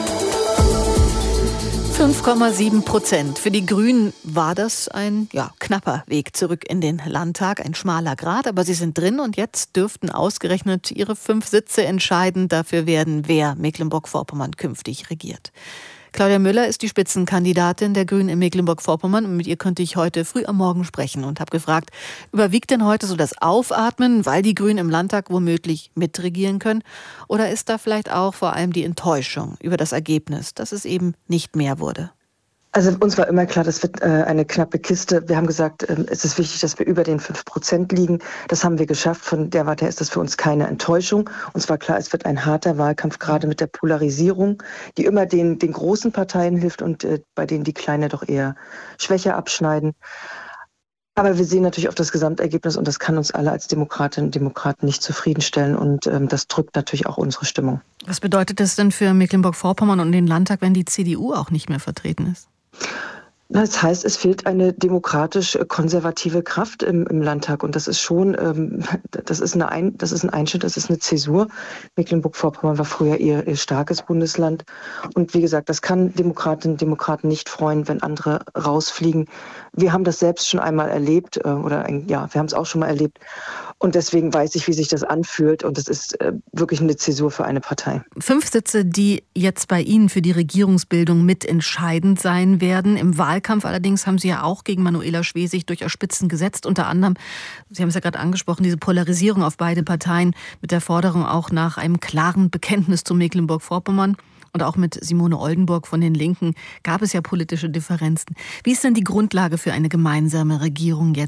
5,7%. Für die Grünen war das ein knapper Weg zurück in den Landtag, ein schmaler Grat, aber sie sind drin und jetzt dürften ausgerechnet ihre 5 Sitze entscheidend dafür werden, wer Mecklenburg-Vorpommern künftig regiert. Claudia Müller ist die Spitzenkandidatin der Grünen in Mecklenburg-Vorpommern und mit ihr konnte ich heute früh am Morgen sprechen und habe gefragt, überwiegt denn heute so das Aufatmen, weil die Grünen im Landtag womöglich mitregieren können? Oder ist da vielleicht auch vor allem die Enttäuschung über das Ergebnis, dass es eben nicht mehr wurde? Also uns war immer klar, das wird eine knappe Kiste. Wir haben gesagt, es ist wichtig, dass wir über den 5% liegen. Das haben wir geschafft. Von der Warte her ist das für uns keine Enttäuschung. Uns war klar, es wird ein harter Wahlkampf, gerade mit der Polarisierung, die immer den großen Parteien hilft und bei denen die Kleine doch eher schwächer abschneiden. Aber wir sehen natürlich auf das Gesamtergebnis und das kann uns alle als Demokratinnen und Demokraten nicht zufriedenstellen und das drückt natürlich auch unsere Stimmung. Was bedeutet das denn für Mecklenburg-Vorpommern und den Landtag, wenn die CDU auch nicht mehr vertreten ist? Das heißt, es fehlt eine demokratisch-konservative Kraft im Landtag und das ist schon, das ist ein Einschnitt, das ist eine Zäsur. Mecklenburg-Vorpommern war früher ihr starkes Bundesland und wie gesagt, das kann Demokratinnen und Demokraten nicht freuen, wenn andere rausfliegen. Wir haben das selbst schon einmal erlebt wir haben es auch schon mal erlebt und deswegen weiß ich, wie sich das anfühlt und es ist wirklich eine Zäsur für eine Partei. 5 Sitze, die jetzt bei Ihnen für die Regierungsbildung mitentscheidend sein werden. Im Wahlkampf allerdings haben Sie ja auch gegen Manuela Schwesig durchaus Spitzen gesetzt. Unter anderem, Sie haben es ja gerade angesprochen, diese Polarisierung auf beide Parteien mit der Forderung auch nach einem klaren Bekenntnis zu Mecklenburg-Vorpommern. Und auch mit Simone Oldenburg von den Linken gab es ja politische Differenzen. Wie ist denn die Grundlage für eine gemeinsame Regierung jetzt?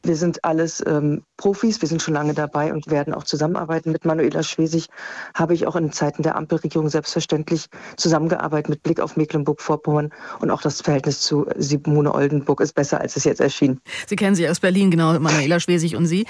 Wir sind alles Profis, wir sind schon lange dabei und werden auch zusammenarbeiten. Mit Manuela Schwesig habe ich auch in Zeiten der Ampelregierung selbstverständlich zusammengearbeitet mit Blick auf Mecklenburg-Vorpommern. Und auch das Verhältnis zu Simone Oldenburg ist besser, als es jetzt erschien. Sie kennen sie aus Berlin, genau, Manuela Schwesig und Sie.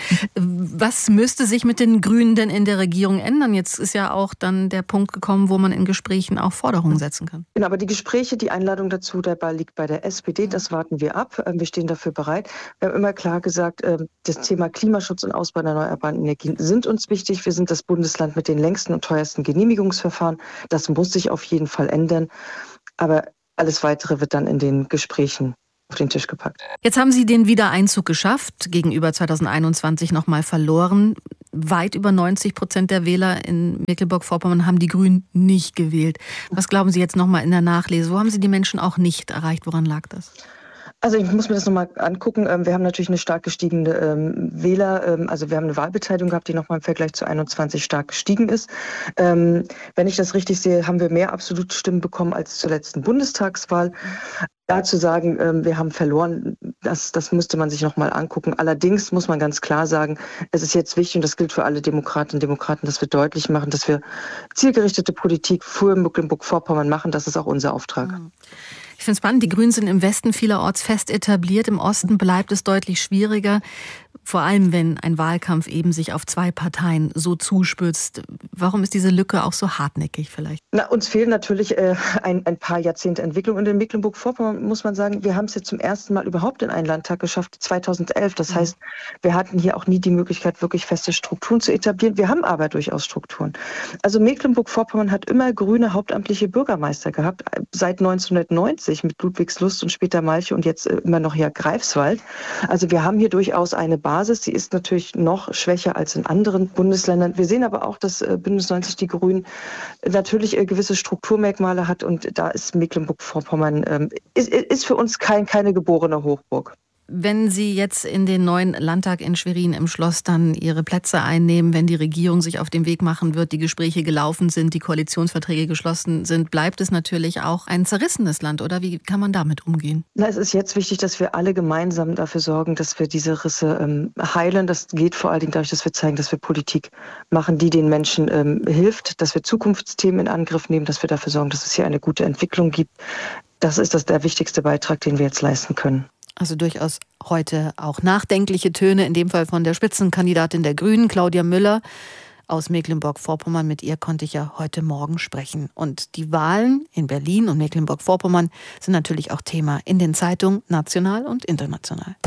Was müsste sich mit den Grünen denn in der Regierung ändern? Jetzt ist ja auch dann der Punkt gekommen, wo man in Gesprächen auch Forderungen setzen kann. Genau, aber die Gespräche, die Einladung dazu, der Ball liegt bei der SPD, das warten wir ab. Wir stehen dafür bereit. Wir haben immer klar gesagt, das Thema Klimaschutz und Ausbau der erneuerbaren Energien sind uns wichtig. Wir sind das Bundesland mit den längsten und teuersten Genehmigungsverfahren. Das muss sich auf jeden Fall ändern. Aber alles Weitere wird dann in den Gesprächen auf den Tisch gepackt. Jetzt haben Sie den Wiedereinzug geschafft, gegenüber 2021 nochmal verloren. Weit über 90% der Wähler in Mecklenburg-Vorpommern haben die Grünen nicht gewählt. Was glauben Sie jetzt nochmal in der Nachlese? Wo haben Sie die Menschen auch nicht erreicht? Woran lag das? Also ich muss mir das nochmal angucken. Wir haben natürlich eine stark gestiegene Wähler, also wir haben eine Wahlbeteiligung gehabt, die nochmal im Vergleich zu 21 stark gestiegen ist. Wenn ich das richtig sehe, haben wir mehr absolute Stimmen bekommen als zur letzten Bundestagswahl. Da zu sagen, wir haben verloren, das müsste man sich nochmal angucken. Allerdings muss man ganz klar sagen, es ist jetzt wichtig, und das gilt für alle Demokratinnen und Demokraten, dass wir deutlich machen, dass wir zielgerichtete Politik für Mecklenburg-Vorpommern machen. Das ist auch unser Auftrag. Ich finde es spannend, die Grünen sind im Westen vielerorts fest etabliert, im Osten bleibt es deutlich schwieriger, vor allem wenn ein Wahlkampf eben sich auf zwei Parteien so zuspitzt. Warum ist diese Lücke auch so hartnäckig vielleicht? Uns fehlen natürlich ein paar Jahrzehnte Entwicklung. Und in Mecklenburg-Vorpommern muss man sagen, wir haben es jetzt zum ersten Mal überhaupt in einen Landtag geschafft, 2011. Das heißt, wir hatten hier auch nie die Möglichkeit, wirklich feste Strukturen zu etablieren. Wir haben aber durchaus Strukturen. Also Mecklenburg-Vorpommern hat immer grüne hauptamtliche Bürgermeister gehabt, seit 1990 mit Ludwigslust und später Malche und jetzt immer noch hier Greifswald. Also wir haben hier durchaus eine Basis. Sie ist natürlich noch schwächer als in anderen Bundesländern. Wir sehen aber auch, dass Bündnis 90 Die Grünen natürlich gewisse Strukturmerkmale hat und da ist Mecklenburg-Vorpommern ist für uns keine geborene Hochburg. Wenn Sie jetzt in den neuen Landtag in Schwerin im Schloss dann Ihre Plätze einnehmen, wenn die Regierung sich auf den Weg machen wird, die Gespräche gelaufen sind, die Koalitionsverträge geschlossen sind, bleibt es natürlich auch ein zerrissenes Land, oder wie kann man damit umgehen? Es ist jetzt wichtig, dass wir alle gemeinsam dafür sorgen, dass wir diese Risse heilen. Das geht vor allen Dingen dadurch, dass wir zeigen, dass wir Politik machen, die den Menschen hilft, dass wir Zukunftsthemen in Angriff nehmen, dass wir dafür sorgen, dass es hier eine gute Entwicklung gibt. Das ist der wichtigste Beitrag, den wir jetzt leisten können. Also durchaus heute auch nachdenkliche Töne, in dem Fall von der Spitzenkandidatin der Grünen, Claudia Müller aus Mecklenburg-Vorpommern. Mit ihr konnte ich ja heute Morgen sprechen. Und die Wahlen in Berlin und Mecklenburg-Vorpommern sind natürlich auch Thema in den Zeitungen, national und international.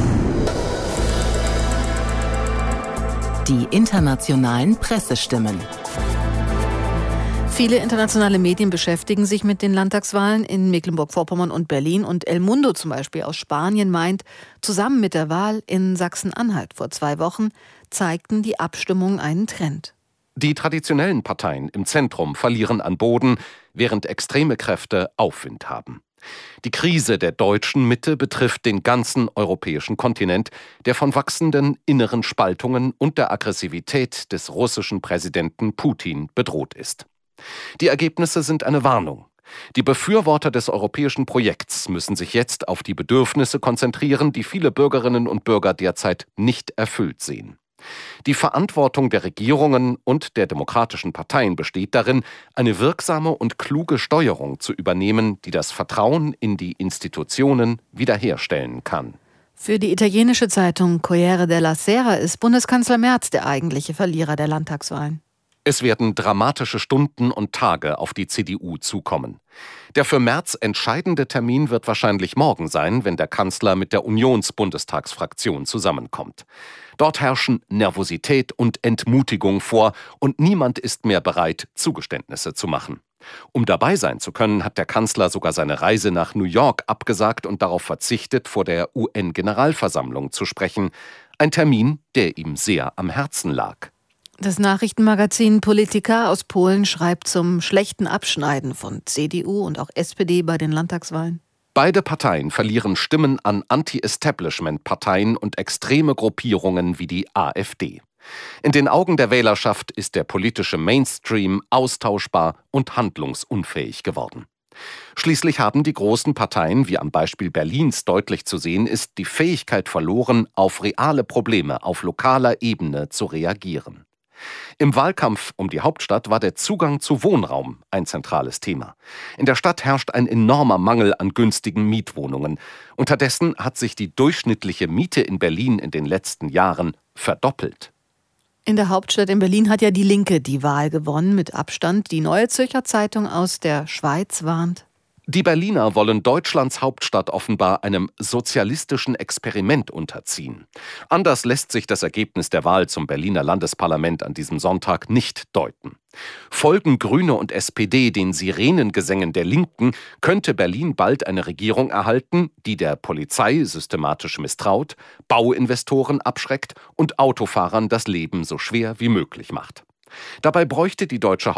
Die internationalen Pressestimmen. Viele internationale Medien beschäftigen sich mit den Landtagswahlen in Mecklenburg-Vorpommern und Berlin. Und El Mundo zum Beispiel aus Spanien meint, zusammen mit der Wahl in Sachsen-Anhalt vor 2 Wochen zeigten die Abstimmungen einen Trend. Die traditionellen Parteien im Zentrum verlieren an Boden, während extreme Kräfte Aufwind haben. Die Krise der deutschen Mitte betrifft den ganzen europäischen Kontinent, der von wachsenden inneren Spaltungen und der Aggressivität des russischen Präsidenten Putin bedroht ist. Die Ergebnisse sind eine Warnung. Die Befürworter des europäischen Projekts müssen sich jetzt auf die Bedürfnisse konzentrieren, die viele Bürgerinnen und Bürger derzeit nicht erfüllt sehen. Die Verantwortung der Regierungen und der demokratischen Parteien besteht darin, eine wirksame und kluge Steuerung zu übernehmen, die das Vertrauen in die Institutionen wiederherstellen kann. Für die italienische Zeitung Corriere della Sera ist Bundeskanzler Merz der eigentliche Verlierer der Landtagswahlen. Es werden dramatische Stunden und Tage auf die CDU zukommen. Der für Merz entscheidende Termin wird wahrscheinlich morgen sein, wenn der Kanzler mit der Unions-Bundestagsfraktion zusammenkommt. Dort herrschen Nervosität und Entmutigung vor und niemand ist mehr bereit, Zugeständnisse zu machen. Um dabei sein zu können, hat der Kanzler sogar seine Reise nach New York abgesagt und darauf verzichtet, vor der UN-Generalversammlung zu sprechen. Ein Termin, der ihm sehr am Herzen lag. Das Nachrichtenmagazin Polityka aus Polen schreibt zum schlechten Abschneiden von CDU und auch SPD bei den Landtagswahlen. Beide Parteien verlieren Stimmen an Anti-Establishment-Parteien und extreme Gruppierungen wie die AfD. In den Augen der Wählerschaft ist der politische Mainstream austauschbar und handlungsunfähig geworden. Schließlich haben die großen Parteien, wie am Beispiel Berlins deutlich zu sehen ist, die Fähigkeit verloren, auf reale Probleme auf lokaler Ebene zu reagieren. Im Wahlkampf um die Hauptstadt war der Zugang zu Wohnraum ein zentrales Thema. In der Stadt herrscht ein enormer Mangel an günstigen Mietwohnungen. Unterdessen hat sich die durchschnittliche Miete in Berlin in den letzten Jahren verdoppelt. In der Hauptstadt in Berlin hat ja die Linke die Wahl gewonnen, mit Abstand. Die Neue Zürcher Zeitung aus der Schweiz warnt: Die Berliner wollen Deutschlands Hauptstadt offenbar einem sozialistischen Experiment unterziehen. Anders lässt sich das Ergebnis der Wahl zum Berliner Landesparlament an diesem Sonntag nicht deuten. Folgen Grüne und SPD den Sirenengesängen der Linken, könnte Berlin bald eine Regierung erhalten, die der Polizei systematisch misstraut, Bauinvestoren abschreckt und Autofahrern das Leben so schwer wie möglich macht. Dabei bräuchte die deutsche